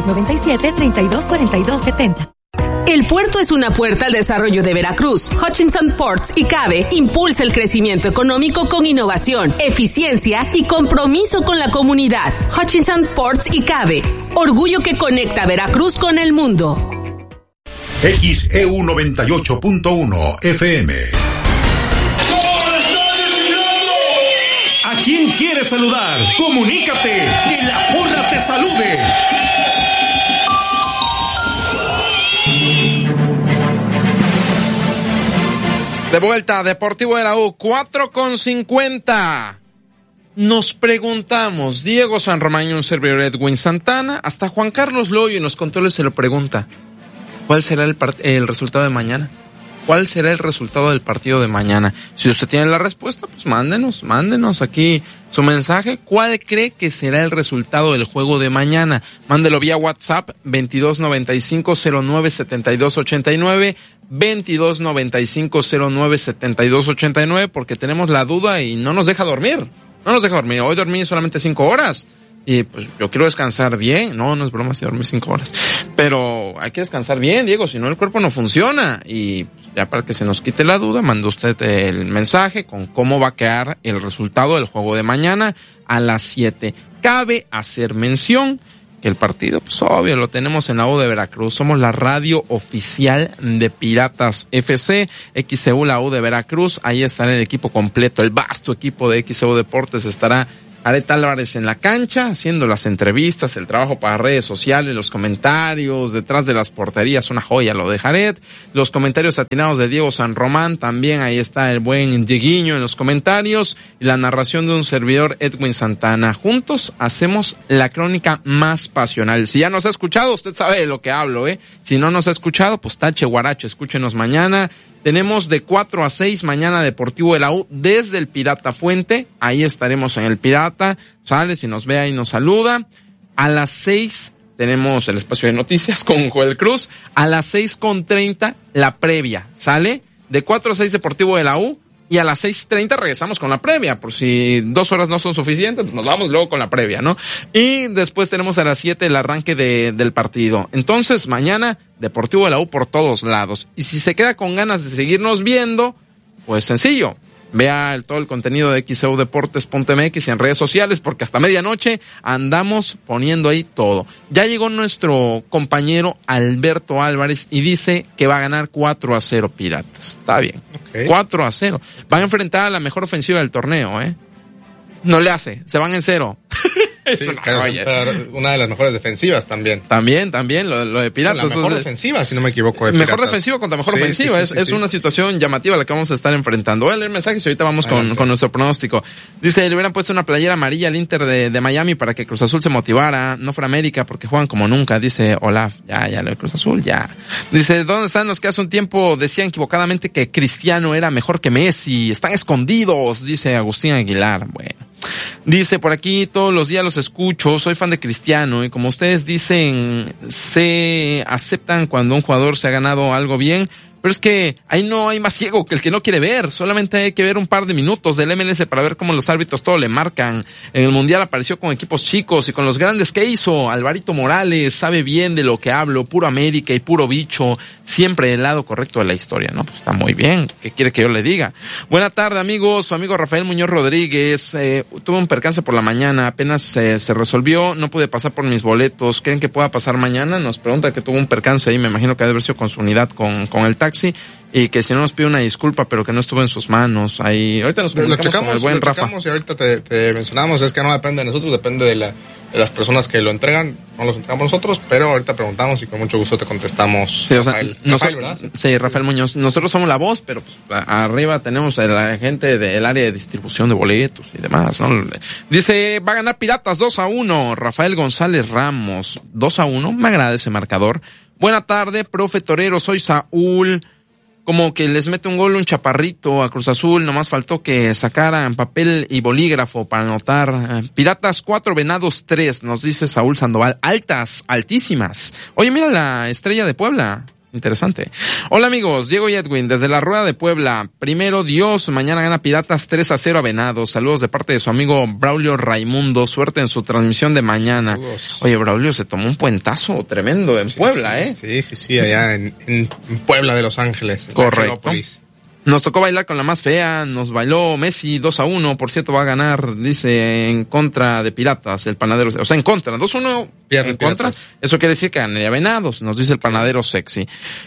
2297-324270. El puerto es una puerta al desarrollo de Veracruz. Hutchinson Ports y CABE impulsa el crecimiento económico con innovación, eficiencia y compromiso con la comunidad. Hutchinson Ports y CABE, orgullo que conecta Veracruz con el mundo. XEU 98.1 FM. ¿A quién quieres saludar? Comunícate, que la porra te salude. De vuelta, Deportivo de la U, 4:50. Nos preguntamos, Diego San Román y un servidor Edwin Santana, hasta Juan Carlos Loyo en los controles se lo pregunta, ¿cuál será el resultado de mañana? ¿Cuál será el resultado del partido de mañana? Si usted tiene la respuesta, pues mándenos aquí su mensaje. ¿Cuál cree que será el resultado del juego de mañana? Mándelo vía WhatsApp 2295-097289, 2295-097289, porque tenemos la duda y no nos deja dormir. Hoy dormí solamente 5 horas. Y pues yo quiero descansar bien. No es broma si dormí 5 horas. Pero hay que descansar bien, Diego, si no el cuerpo no funciona. Y pues, ya para que se nos quite la duda, manda usted el mensaje con cómo va a quedar el resultado del juego de mañana a las 7. Cabe hacer mención que el partido, pues obvio, lo tenemos en la U de Veracruz. Somos la radio oficial de Piratas FC, XCU, la U de Veracruz. Ahí estará el equipo completo, el vasto equipo de XCU Deportes. Estará Aret Álvarez en la cancha, haciendo las entrevistas, el trabajo para redes sociales, los comentarios, detrás de las porterías, una joya lo de Jared, los comentarios atinados de Diego San Román, también ahí está el buen Dieguiño en los comentarios, y la narración de un servidor, Edwin Santana. Juntos hacemos la crónica más pasional. Si ya nos ha escuchado, usted sabe de lo que hablo, Si no nos ha escuchado, pues tache guaracho, escúchenos mañana. Tenemos de 4 a 6 mañana Deportivo de la U desde el Pirata Fuente. Ahí estaremos en el Pirata. Sale, si nos ve ahí nos saluda. A las 6 tenemos el espacio de noticias con Joel Cruz. A las 6:30 la previa. ¿Sale? De 4 a 6 Deportivo de la U. Y a las 6:30 regresamos con la previa. Por si 2 horas no son suficientes, pues nos vamos luego con la previa, ¿no? Y después tenemos a las 7 el arranque del partido. Entonces, mañana, Deportivo de la U por todos lados. Y si se queda con ganas de seguirnos viendo, pues sencillo. Vea todo el contenido de xeudeportes.mx y en redes sociales, porque hasta medianoche andamos poniendo ahí todo. Ya llegó nuestro compañero Alberto Álvarez y dice que va a ganar 4-0 Piratas. Está bien. Okay. 4-0. Van a enfrentar a la mejor ofensiva del torneo, No le hace. Se van en 0. Sí, pero una de las mejores defensivas también. También, lo de Piratas. La mejor defensiva, si no me equivoco. Mejor defensiva contra mejor ofensiva. Es una situación llamativa la que vamos a estar enfrentando. Voy a leer mensajes y ahorita vamos con nuestro pronóstico. Dice, le hubieran puesto una playera amarilla al Inter de Miami para que Cruz Azul se motivara, no fuera América, porque juegan como nunca. Dice Olaf, ya lo de Cruz Azul, ya. Dice, ¿dónde están los que hace un tiempo decían equivocadamente que Cristiano era mejor que Messi? Están escondidos, dice Agustín Aguilar. Bueno. Dice por aquí, todos los días los escucho, soy fan de Cristiano y como ustedes dicen, se aceptan cuando un jugador se ha ganado algo bien, pero es que ahí no hay más ciego que el que no quiere ver, solamente hay que ver un par de minutos del MLS para ver cómo los árbitros todo le marcan. En el Mundial apareció con equipos chicos y con los grandes que hizo. Alvarito Morales sabe bien de lo que hablo, puro América y puro bicho, siempre del lado correcto de la historia, ¿no? Pues está muy bien, ¿qué quiere que yo le diga? Buena tarde amigos, su amigo Rafael Muñoz Rodríguez, tuve un percance por la mañana, apenas se resolvió, no pude pasar por mis boletos, ¿creen que pueda pasar mañana? Nos pregunta que tuvo un percance ahí, me imagino que ha de haber sido con su unidad con el taxi, y que si no nos pide una disculpa, pero que no estuvo en sus manos. Ahí, ahorita nos comunicamos con el buen Rafa. Y ahorita te mencionamos, es que no depende de nosotros, depende de las personas que lo entregan, no los entregamos nosotros, pero ahorita preguntamos y con mucho gusto te contestamos. Sí, o sea, Rafael, ¿verdad? Sí, Rafael Muñoz. Nosotros somos la voz, pero pues arriba tenemos a la gente del área de distribución de boletos y demás, ¿no? Dice, va a ganar Piratas 2-1, Rafael González Ramos, 2-1, me agrada ese marcador. Buena tarde, profe Torero, soy Saúl. Como que les mete un gol un chaparrito a Cruz Azul, nomás faltó que sacaran papel y bolígrafo para anotar. Piratas 4, Venados 3, nos dice Saúl Sandoval. Altas, altísimas. Oye, mira la Estrella de Puebla. Interesante. Hola amigos, Diego y Edwin, desde la Rueda de Puebla. Primero Dios, mañana gana Piratas 3-0 a Venados. Saludos de parte de su amigo Braulio Raimundo. Suerte en su transmisión de mañana. Saludos. Oye, Braulio se tomó un puentazo tremendo en Puebla, Sí, allá en Puebla de Los Ángeles. Correcto. Nos tocó bailar con la más fea, nos bailó Messi 2-1, por cierto va a ganar, dice, en contra de Piratas, el panadero, o sea, en contra, 2-1 en contra, eso quiere decir que ganaría Venados, nos dice el panadero sexy.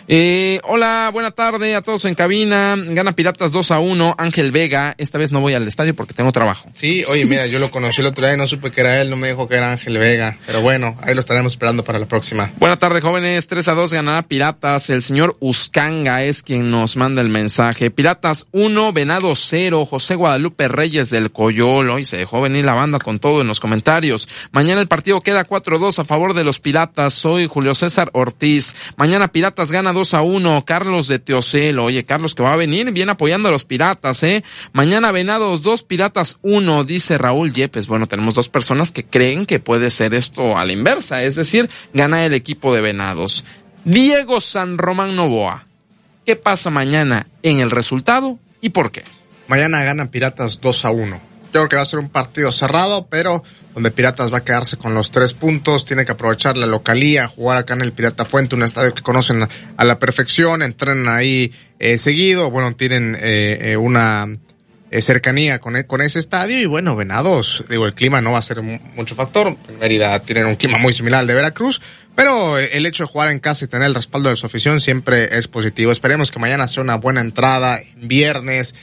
Hola, buena tarde a todos en cabina, gana Piratas 2-1, Ángel Vega, esta vez no voy al estadio porque tengo trabajo. Sí, oye, mira, yo lo conocí el otro día y no supe que era él, no me dijo que era Ángel Vega, pero bueno, ahí lo estaremos esperando para la próxima. Buena tarde, jóvenes, 3-2 ganará Piratas, el señor Uscanga es quien nos manda el mensaje. Piratas 1, Venados 0, José Guadalupe Reyes del Coyolo, y se dejó venir la banda con todo en los comentarios. Mañana el partido queda 4-2 a favor de los Piratas, soy Julio César Ortiz. Mañana Piratas gana 2-1, Carlos de Teocelo, oye Carlos que va a venir bien apoyando a los Piratas, Mañana Venados 2, Piratas 1, dice Raúl Yepes. Bueno, tenemos dos personas que creen que puede ser esto a la inversa, es decir, gana el equipo de Venados. Diego San Román Novoa. ¿Qué pasa mañana en el resultado y por qué? Mañana ganan Piratas 2-1. Yo creo que va a ser un partido cerrado, pero donde Piratas va a quedarse con los 3 puntos, tiene que aprovechar la localía, jugar acá en el Pirata Fuente, un estadio que conocen a la perfección, entrenan ahí seguido, bueno, tienen una cercanía con ese estadio y bueno, Venados, digo, el clima no va a ser mucho factor, en Mérida tienen un clima muy similar al de Veracruz, pero el hecho de jugar en casa y tener el respaldo de su afición siempre es positivo. Esperemos que mañana sea una buena entrada, viernes,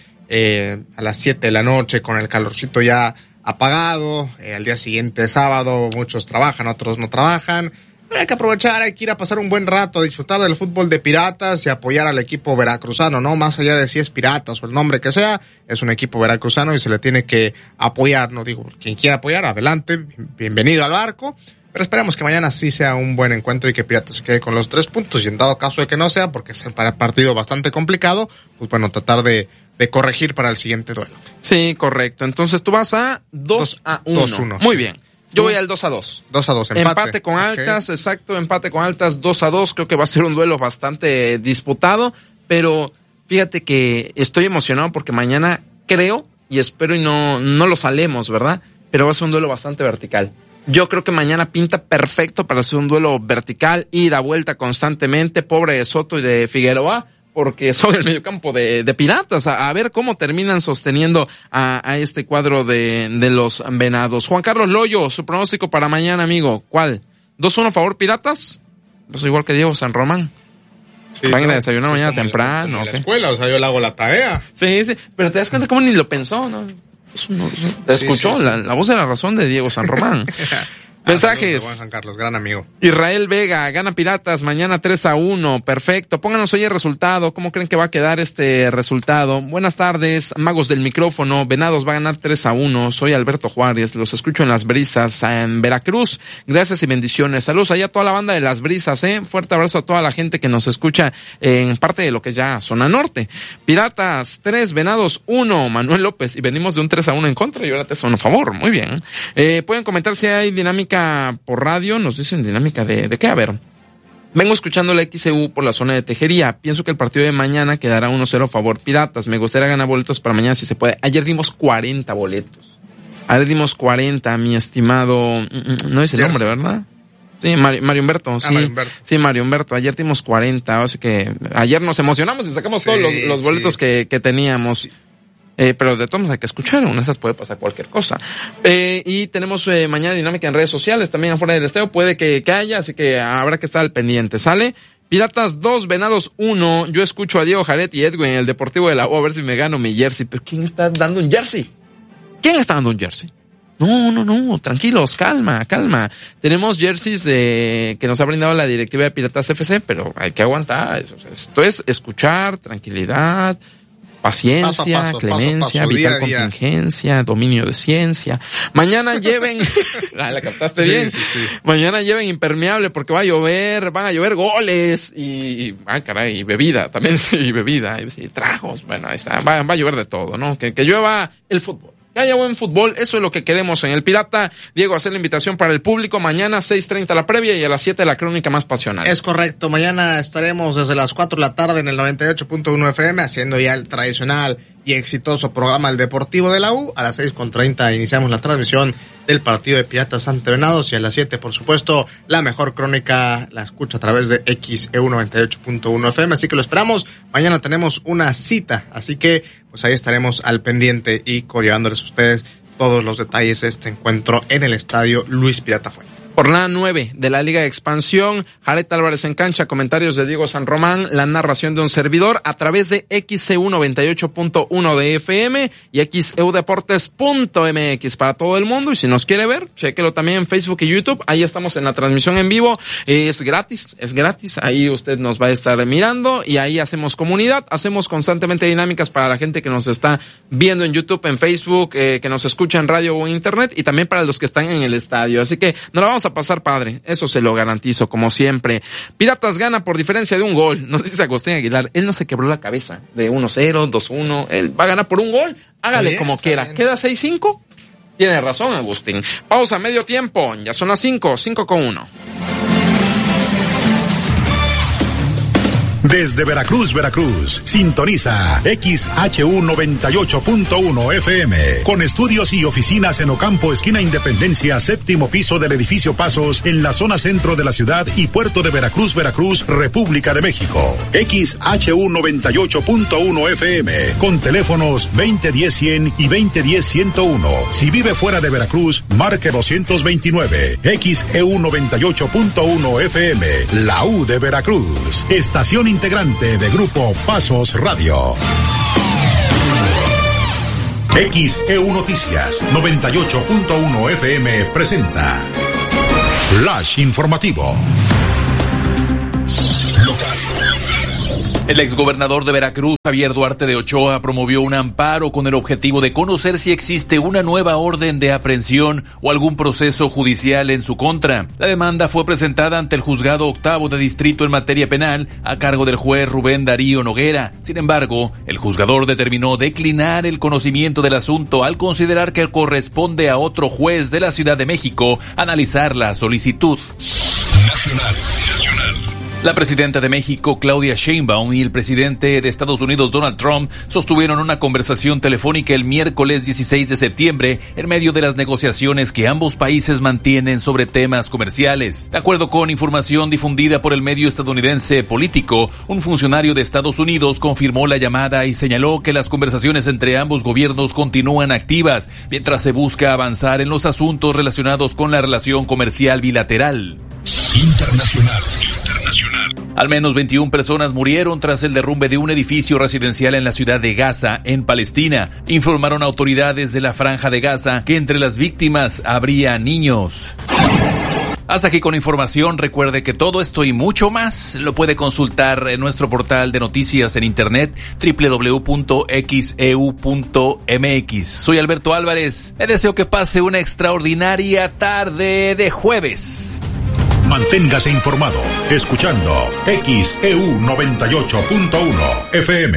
a las 7 de la noche, con el calorcito ya apagado, al día siguiente sábado, muchos trabajan, otros no trabajan, pero hay que aprovechar, hay que ir a pasar un buen rato, a disfrutar del fútbol de Piratas y apoyar al equipo veracruzano, ¿no? Más allá de si es Piratas o el nombre que sea, es un equipo veracruzano y se le tiene que apoyar, no digo, quien quiera apoyar, adelante, bienvenido al barco, pero esperemos que mañana sí sea un buen encuentro y que Piratas se quede con los 3 puntos y en dado caso de que no sea, porque es un partido bastante complicado, pues bueno, tratar de corregir para el siguiente duelo. Sí, correcto. Entonces tú vas a 2-1. 2-1. Muy bien. Yo voy al 2-2. 2-2, empate con altas, okay. Exacto, empate con altas, 2-2. Creo que va a ser un duelo bastante disputado, pero fíjate que estoy emocionado porque mañana creo y espero y no lo salemos, ¿verdad? Pero va a ser un duelo bastante vertical. Yo creo que mañana pinta perfecto para hacer un duelo vertical, ida, vuelta constantemente, pobre de Soto y de Figueroa, porque son el mediocampo de Piratas, a ver cómo terminan sosteniendo a este cuadro de los Venados. Juan Carlos Loyo, su pronóstico para mañana, amigo, ¿cuál? ¿2-1 favor Piratas? Pues igual que Diego San Román. Sí, van a desayunar mañana temprano. En la escuela, o sea, yo le hago la tarea. Sí, pero te das cuenta cómo ni lo pensó, ¿no? Eso no te escuchó. Sí. La voz de la razón de Diego San Román. Mensajes. Juan San Carlos, gran amigo. Israel Vega, gana Piratas mañana 3-1. Perfecto. Pónganos hoy el resultado. ¿Cómo creen que va a quedar este resultado? Buenas tardes, magos del micrófono. Venados va a ganar 3-1. Soy Alberto Juárez. Los escucho en Las Brisas, en Veracruz. Gracias y bendiciones. Saludos allá a toda la banda de Las Brisas, Fuerte abrazo a toda la gente que nos escucha en parte de lo que es ya zona norte. Piratas 3, Venados 1. Manuel López. Y venimos de un 3-1 en contra y ahora 3-1 a favor. Muy bien. Pueden comentar si hay dinámica por radio, nos dicen dinámica de qué, a ver. Vengo escuchando la XEU por la zona de Tejería. Pienso que el partido de mañana quedará 1-0 a favor Piratas. Me gustaría ganar boletos para mañana si se puede. Ayer dimos 40 boletos. Ayer dimos 40, mi estimado, no es el nombre, ¿verdad? Sí, Mario Humberto, sí. Mario Humberto. Sí, Mario Humberto. Ayer dimos 40, así que ayer nos emocionamos y sacamos todos los boletos que teníamos. Sí. Pero de todos modos hay que escuchar, una de esas puede pasar cualquier cosa. Y tenemos mañana dinámica en redes sociales, también afuera del estadio, puede que haya, así que habrá que estar al pendiente, ¿sale? Piratas 2, Venados 1, yo escucho a Diego Jaret y Edwin en el Deportivo de la U, a ver si me gano mi jersey. ¿Pero quién está dando un jersey? ¿Quién está dando un jersey? No, tranquilos, calma. Tenemos jerseys que nos ha brindado la directiva de Piratas FC, pero hay que aguantar. Esto es escuchar, tranquilidad, paciencia, paso, clemencia, paso, vital día, contingencia, dominio de ciencia. Mañana lleven, la captaste bien. Sí. Mañana lleven impermeable porque van a llover goles y bebida también, sí, bebida, y tragos, bueno, ahí está, va a llover de todo, ¿no? Que llueva el fútbol. Que haya buen fútbol, eso es lo que queremos en el Pirata. Diego, hacer la invitación para el público. Mañana 6:30 la previa y a las 7 la crónica más pasional. Es correcto, mañana estaremos desde las 4 de la tarde en el 98.1 FM haciendo ya el tradicional y exitoso programa El Deportivo de la U. A las 6:30 iniciamos la transmisión del partido de Piratas ante Venados y a las 7, por supuesto, la mejor crónica la escucha a través de XEU 98.1 FM, así que lo esperamos. Mañana tenemos una cita, así que pues ahí estaremos al pendiente y coreándoles a ustedes todos los detalles de este encuentro en el estadio Luis Pirata Fuente. Jornada 9 de la Liga de Expansión, Jaret Álvarez en cancha, comentarios de Diego San Román, la narración de un servidor a través de XEU 98.1 de FM y XEUdeportes.mx para todo el mundo. Y si nos quiere ver, chéquelo también en Facebook y YouTube, ahí estamos en la transmisión en vivo, es gratis, ahí usted nos va a estar mirando y ahí hacemos comunidad, hacemos constantemente dinámicas para la gente que nos está viendo en YouTube, en Facebook, que nos escucha en radio o en internet y también para los que están en el estadio, así que nos la vamos a pasar padre, eso se lo garantizo, como siempre. Piratas gana por diferencia de un gol, nos dice Agustín Aguilar, él no se quebró la cabeza de 1-0, 2-1, él va a ganar por un gol, hágale bien, como quiera, bien. ¿Queda 6-5? Tiene razón Agustín. Pausa, medio tiempo, ya son las 5:01. Desde Veracruz, Veracruz, sintoniza XHU 98.1 FM, con estudios y oficinas en Ocampo, esquina Independencia, séptimo piso del edificio Pasos, en la zona centro de la ciudad y puerto de Veracruz, Veracruz, República de México. XHU 98.1 FM, con teléfonos 2010-100 y 2010-101. Si vive fuera de Veracruz, marque 229. XEU 98.1 FM, la U de Veracruz, estación integrante de Grupo Pasos Radio. XEU Noticias 98.1 FM presenta Flash Informativo. El exgobernador de Veracruz, Javier Duarte de Ochoa, promovió un amparo con el objetivo de conocer si existe una nueva orden de aprehensión o algún proceso judicial en su contra. La demanda fue presentada ante el Juzgado Octavo de Distrito en materia penal a cargo del juez Rubén Darío Noguera. Sin embargo, el juzgador determinó declinar el conocimiento del asunto al considerar que corresponde a otro juez de la Ciudad de México analizar la solicitud. Nacional. La presidenta de México, Claudia Sheinbaum, y el presidente de Estados Unidos, Donald Trump, sostuvieron una conversación telefónica el miércoles 16 de septiembre en medio de las negociaciones que ambos países mantienen sobre temas comerciales. De acuerdo con información difundida por el medio estadounidense Político, un funcionario de Estados Unidos confirmó la llamada y señaló que las conversaciones entre ambos gobiernos continúan activas mientras se busca avanzar en los asuntos relacionados con la relación comercial bilateral. Internacional. Al menos 21 personas murieron tras el derrumbe de un edificio residencial en la ciudad de Gaza, en Palestina. Informaron autoridades de la Franja de Gaza que entre las víctimas habría niños. Hasta aquí con información. Recuerde que todo esto y mucho más lo puede consultar en nuestro portal de noticias en internet www.xeu.mx. Soy Alberto Álvarez. Le deseo que pase una extraordinaria tarde de jueves. Manténgase informado escuchando XEU 98.1 FM.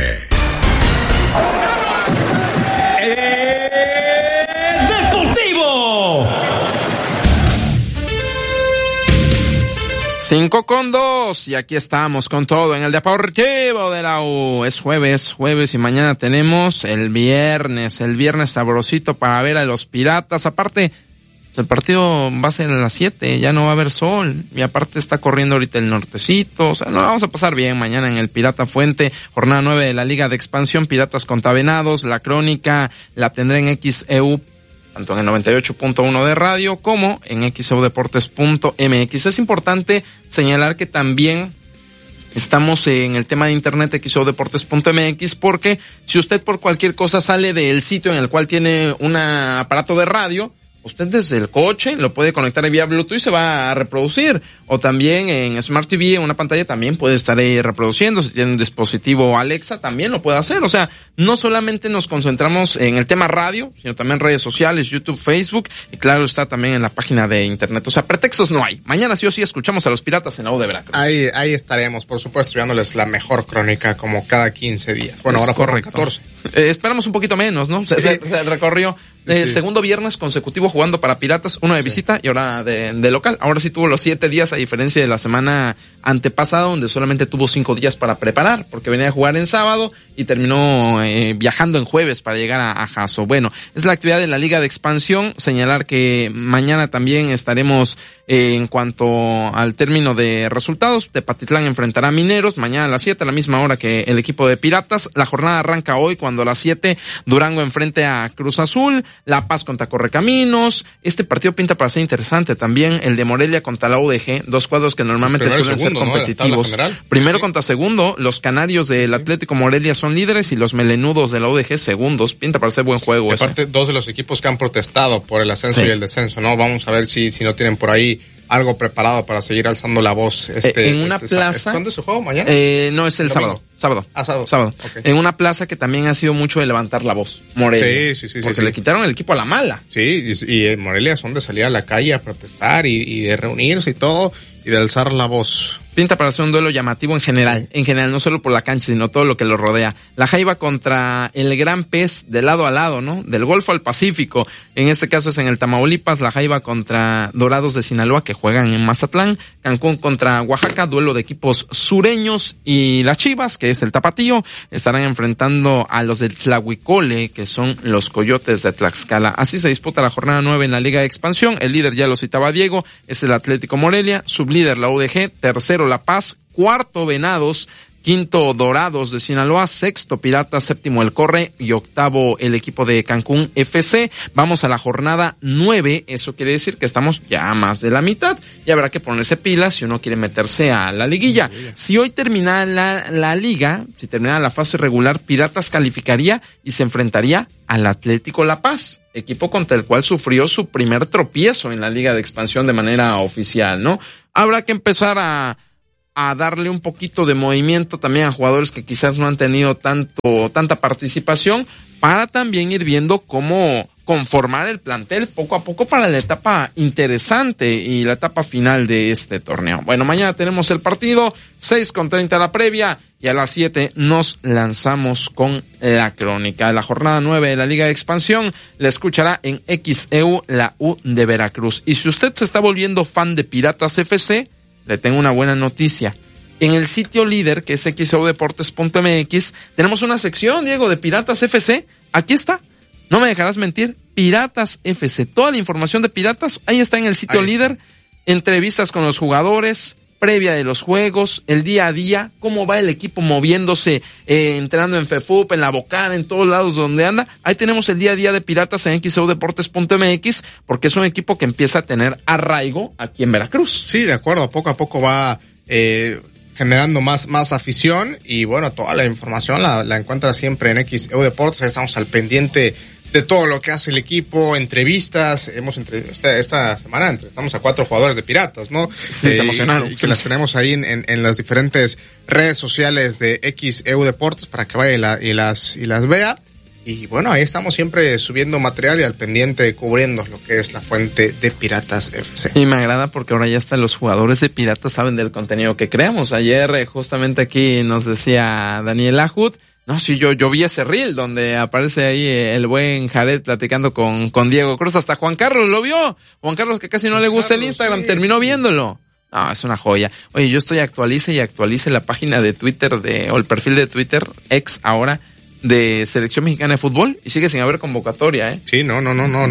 Deportivo. 5:02 y aquí estamos con todo en el Deportivo de la U. Es jueves y mañana tenemos el viernes sabrosito para ver a los Piratas. Aparte, el partido va a ser a las 7, ya no va a haber sol, y aparte está corriendo ahorita el nortecito, o sea, no la vamos a pasar bien mañana en el Pirata Fuente, jornada 9 de la Liga de Expansión, Piratas contra Venados. La crónica la tendré en XEU, tanto en el 98.1 de radio como en xeudeportes.mx. Es importante señalar que también estamos en el tema de internet xeudeportes.mx, porque si usted por cualquier cosa sale del sitio en el cual tiene un aparato de radio, usted desde el coche lo puede conectar vía Bluetooth y se va a reproducir. O también en Smart TV, en una pantalla, también puede estar ahí reproduciendo. Si tiene un dispositivo Alexa, también lo puede hacer. O sea, no solamente nos concentramos en el tema radio, sino también redes sociales, YouTube, Facebook, y claro está también en la página de internet. O sea, pretextos no hay. Mañana sí o sí escuchamos a los Piratas en la U de Veracruz. Ahí estaremos, por supuesto, dándoles la mejor crónica como cada 15 días. Bueno, ahora fueron 14. Esperamos un poquito menos, ¿no? Se recorrió. Segundo viernes consecutivo jugando para Piratas, uno de visita y ahora de local. Ahora sí tuvo los 7 días, a diferencia de la semana antepasada, donde solamente tuvo 5 días para preparar, porque venía a jugar en sábado y terminó viajando en jueves para llegar a Jaso. Bueno, es la actividad de la Liga de Expansión. Señalar que mañana también estaremos en cuanto al término de resultados. Tepatitlán enfrentará a Mineros mañana a las 7, a la misma hora que el equipo de Piratas. La jornada arranca hoy cuando a las 7 Durango enfrente a Cruz Azul, La Paz contra Correcaminos. Este partido pinta para ser interesante también, el de Morelia contra la UDG, dos cuadros que normalmente suelen ser competitivos. Primero contra segundo, los Canarios del Atlético Morelia son líderes y los Melenudos de la UDG segundos. Pinta para ser buen juego. Y aparte, dos de los equipos que han protestado por el ascenso y el descenso, ¿no? Vamos a ver si no tienen por ahí algo preparado para seguir alzando la voz. En una plaza. ¿Cuándo es el juego? ¿Mañana? No, es el sábado. Sábado. Okay. En una plaza que también ha sido mucho de levantar la voz. Morelia. Sí. Porque le quitaron el equipo a la mala. Sí, y en Morelia son de salir a la calle a protestar y de reunirse y todo, y de alzar la voz. pinta para ser un duelo llamativo en general, no solo por la cancha, sino todo lo que lo rodea. La Jaiba contra el Gran Pez, de lado a lado, ¿no? Del Golfo al Pacífico. En este caso es en el Tamaulipas, la Jaiba contra Dorados de Sinaloa, que juegan en Mazatlán. Cancún contra Oaxaca, duelo de equipos sureños. Y las Chivas, que es el Tapatío, estarán enfrentando a los del Tlahuicole, que son los Coyotes de Tlaxcala. Así se disputa la jornada 9 en la Liga de Expansión. El líder, ya lo citaba Diego, es el Atlético Morelia, sublíder la UDG, tercero La Paz, cuarto Venados, quinto Dorados de Sinaloa, sexto Piratas, séptimo El Corre y octavo el equipo de Cancún FC. Vamos a la jornada 9, eso quiere decir que estamos ya a más de la mitad y habrá que ponerse pilas si uno quiere meterse a la liguilla. Si hoy termina la liga, si termina la fase regular, Piratas calificaría y se enfrentaría al Atlético La Paz, equipo contra el cual sufrió su primer tropiezo en la Liga de Expansión de manera oficial, ¿no? Habrá que empezar a darle un poquito de movimiento también a jugadores que quizás no han tenido tanta participación, para también ir viendo cómo conformar el plantel poco a poco para la etapa interesante y la etapa final de este torneo. Bueno, mañana tenemos el partido, 6:30 la previa, y a las 7 nos lanzamos con la crónica. La jornada 9 de la Liga de Expansión la escuchará en XEU, la U de Veracruz. Y si usted se está volviendo fan de Piratas FC, le tengo una buena noticia. En el sitio líder, que es xeudeportes.mx, tenemos una sección, Diego, de Piratas FC. Aquí está. No me dejarás mentir. Piratas FC. Toda la información de Piratas, ahí está en el sitio líder. Entrevistas con los jugadores, previa de los juegos, el día a día, cómo va el equipo moviéndose, entrando en FEFUP, en la Bocana, en todos lados donde anda. Ahí tenemos el día a día de Piratas en xeudeportes.mx, porque es un equipo que empieza a tener arraigo aquí en Veracruz. Sí, de acuerdo, poco a poco va generando más afición, y bueno, toda la información la encuentra siempre en XEU Deportes. Estamos al pendiente de todo lo que hace el equipo, entrevistas. Esta semana entrevistamos a 4 jugadores de Piratas, ¿no? Sí, se emocionaron. Y que las tenemos ahí en las diferentes redes sociales de XEU Deportes para que vaya y las vea. Y bueno, ahí estamos siempre subiendo material y al pendiente cubriendo lo que es la fuente de Piratas FC. Y me agrada porque ahora ya hasta los jugadores de Piratas saben del contenido que creamos. Ayer justamente aquí nos decía Daniel Ajud, no, sí, yo vi ese reel donde aparece ahí el buen Jared platicando con Diego Cruz. Hasta Juan Carlos lo vio. Juan Carlos, que casi no le gusta el Instagram, terminó viéndolo. No, es una joya. Oye, yo estoy actualice la página de Twitter o el perfil de Twitter, ex ahora, de Selección Mexicana de Fútbol, y sigue sin haber convocatoria, ¿eh? Sí, no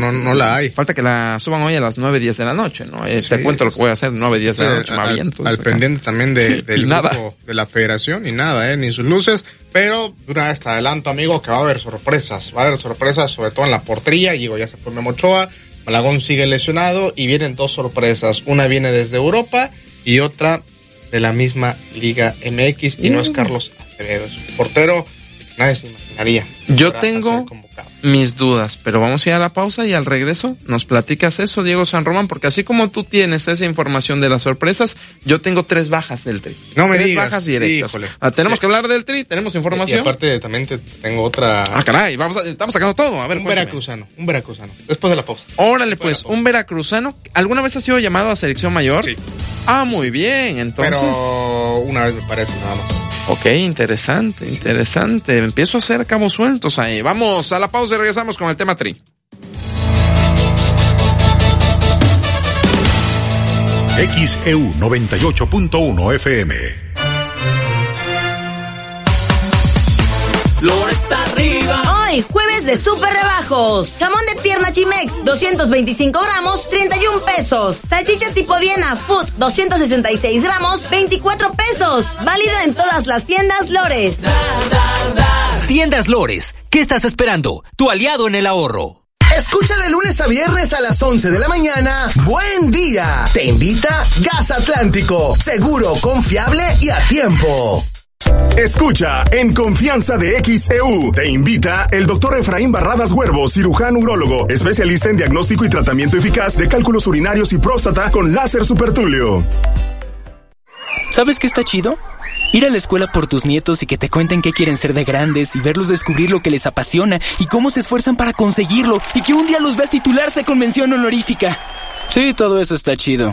la hay. Falta que la suban hoy a las 9:10 de la noche, ¿no? Sí. Te cuento lo que voy a hacer 9:10 de la noche, me aviento. Al pendiente también del grupo de la federación, y nada, ni sus luces, pero una vez te adelanto, amigo, que va a haber sorpresas, sobre todo en la portería. Digo, ya se fue Memo Ochoa, Malagón sigue lesionado, y vienen 2 sorpresas. Una viene desde Europa y otra de la misma Liga MX, y no es Carlos Acevedo, es un portero. Nadie se imaginaría. Yo tengo mis dudas, pero vamos a ir a la pausa y al regreso nos platicas eso, Diego San Román, porque así como tú tienes esa información de las sorpresas, yo tengo 3 bajas del Tri. No me 3 digas. bajas directas. Tenemos que hablar del Tri, tenemos información. Y aparte también tengo otra. Ah, caray, estamos sacando todo. A ver, un veracruzano. Después de la pausa. Órale, pues, un veracruzano. ¿Alguna vez has sido llamado a selección mayor? Sí. Ah, muy bien, entonces. Pero una vez me parece, nada más. Ok, interesante. Empiezo a hacer cabos sueltos ahí. Vamos a la pausa y regresamos con el tema Tri. XEU 98.1 FM. Lores arriba. Hoy, jueves de super rebajos. Jamón de pierna Chimex, 225 gramos, 31 pesos. Salchicha tipo Viena Food, 266 gramos, 24 pesos. Válido en todas las tiendas Lores. Tiendas Lores, ¿qué estás esperando? Tu aliado en el ahorro. Escucha de lunes a viernes a las 11 de la mañana. Buen día. Te invita Gas Atlántico. Seguro, confiable y a tiempo. Escucha en Confianza de XEU. Te invita el doctor Efraín Barradas Huervo, cirujano urólogo, especialista en diagnóstico y tratamiento eficaz de cálculos urinarios y próstata con láser supertulio. ¿Sabes qué está chido? Ir a la escuela por tus nietos y que te cuenten qué quieren ser de grandes, y verlos descubrir lo que les apasiona y cómo se esfuerzan para conseguirlo, y que un día los veas titularse con mención honorífica. Sí, todo eso está chido.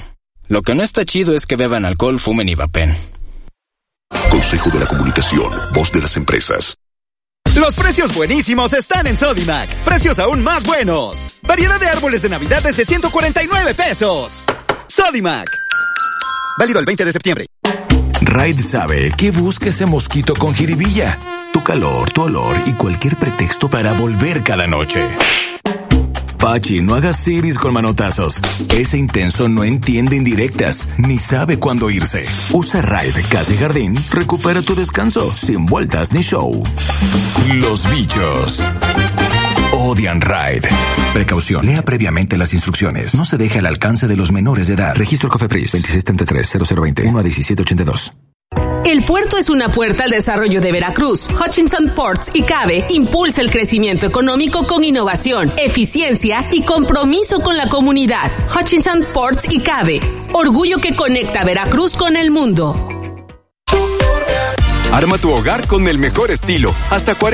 Lo que no está chido es que beban alcohol, fumen y vapen. Consejo de la Comunicación, voz de las empresas. Los precios buenísimos están en Sodimac. Precios aún más buenos. Variedad de árboles de Navidad desde 149 pesos. Sodimac. Válido el 20 de septiembre. Raid sabe que busca ese mosquito con jiribilla. Tu calor, tu olor y cualquier pretexto para volver cada noche. Pachi, no hagas iris con manotazos. Ese intenso no entiende indirectas, ni sabe cuándo irse. Usa Raid Casa y Jardín, recupera tu descanso, sin vueltas ni show. Los bichos odian Raid. Precaución, lea previamente las instrucciones. No se deje al alcance de los menores de edad. Registro Cofepris 2633-0020 1-1782. El puerto es una puerta al desarrollo de Veracruz. Hutchinson Ports y CABE impulsa el crecimiento económico con innovación, eficiencia y compromiso con la comunidad. Hutchinson Ports y CABE, orgullo que conecta Veracruz con el mundo. Arma tu hogar con el mejor estilo. Hasta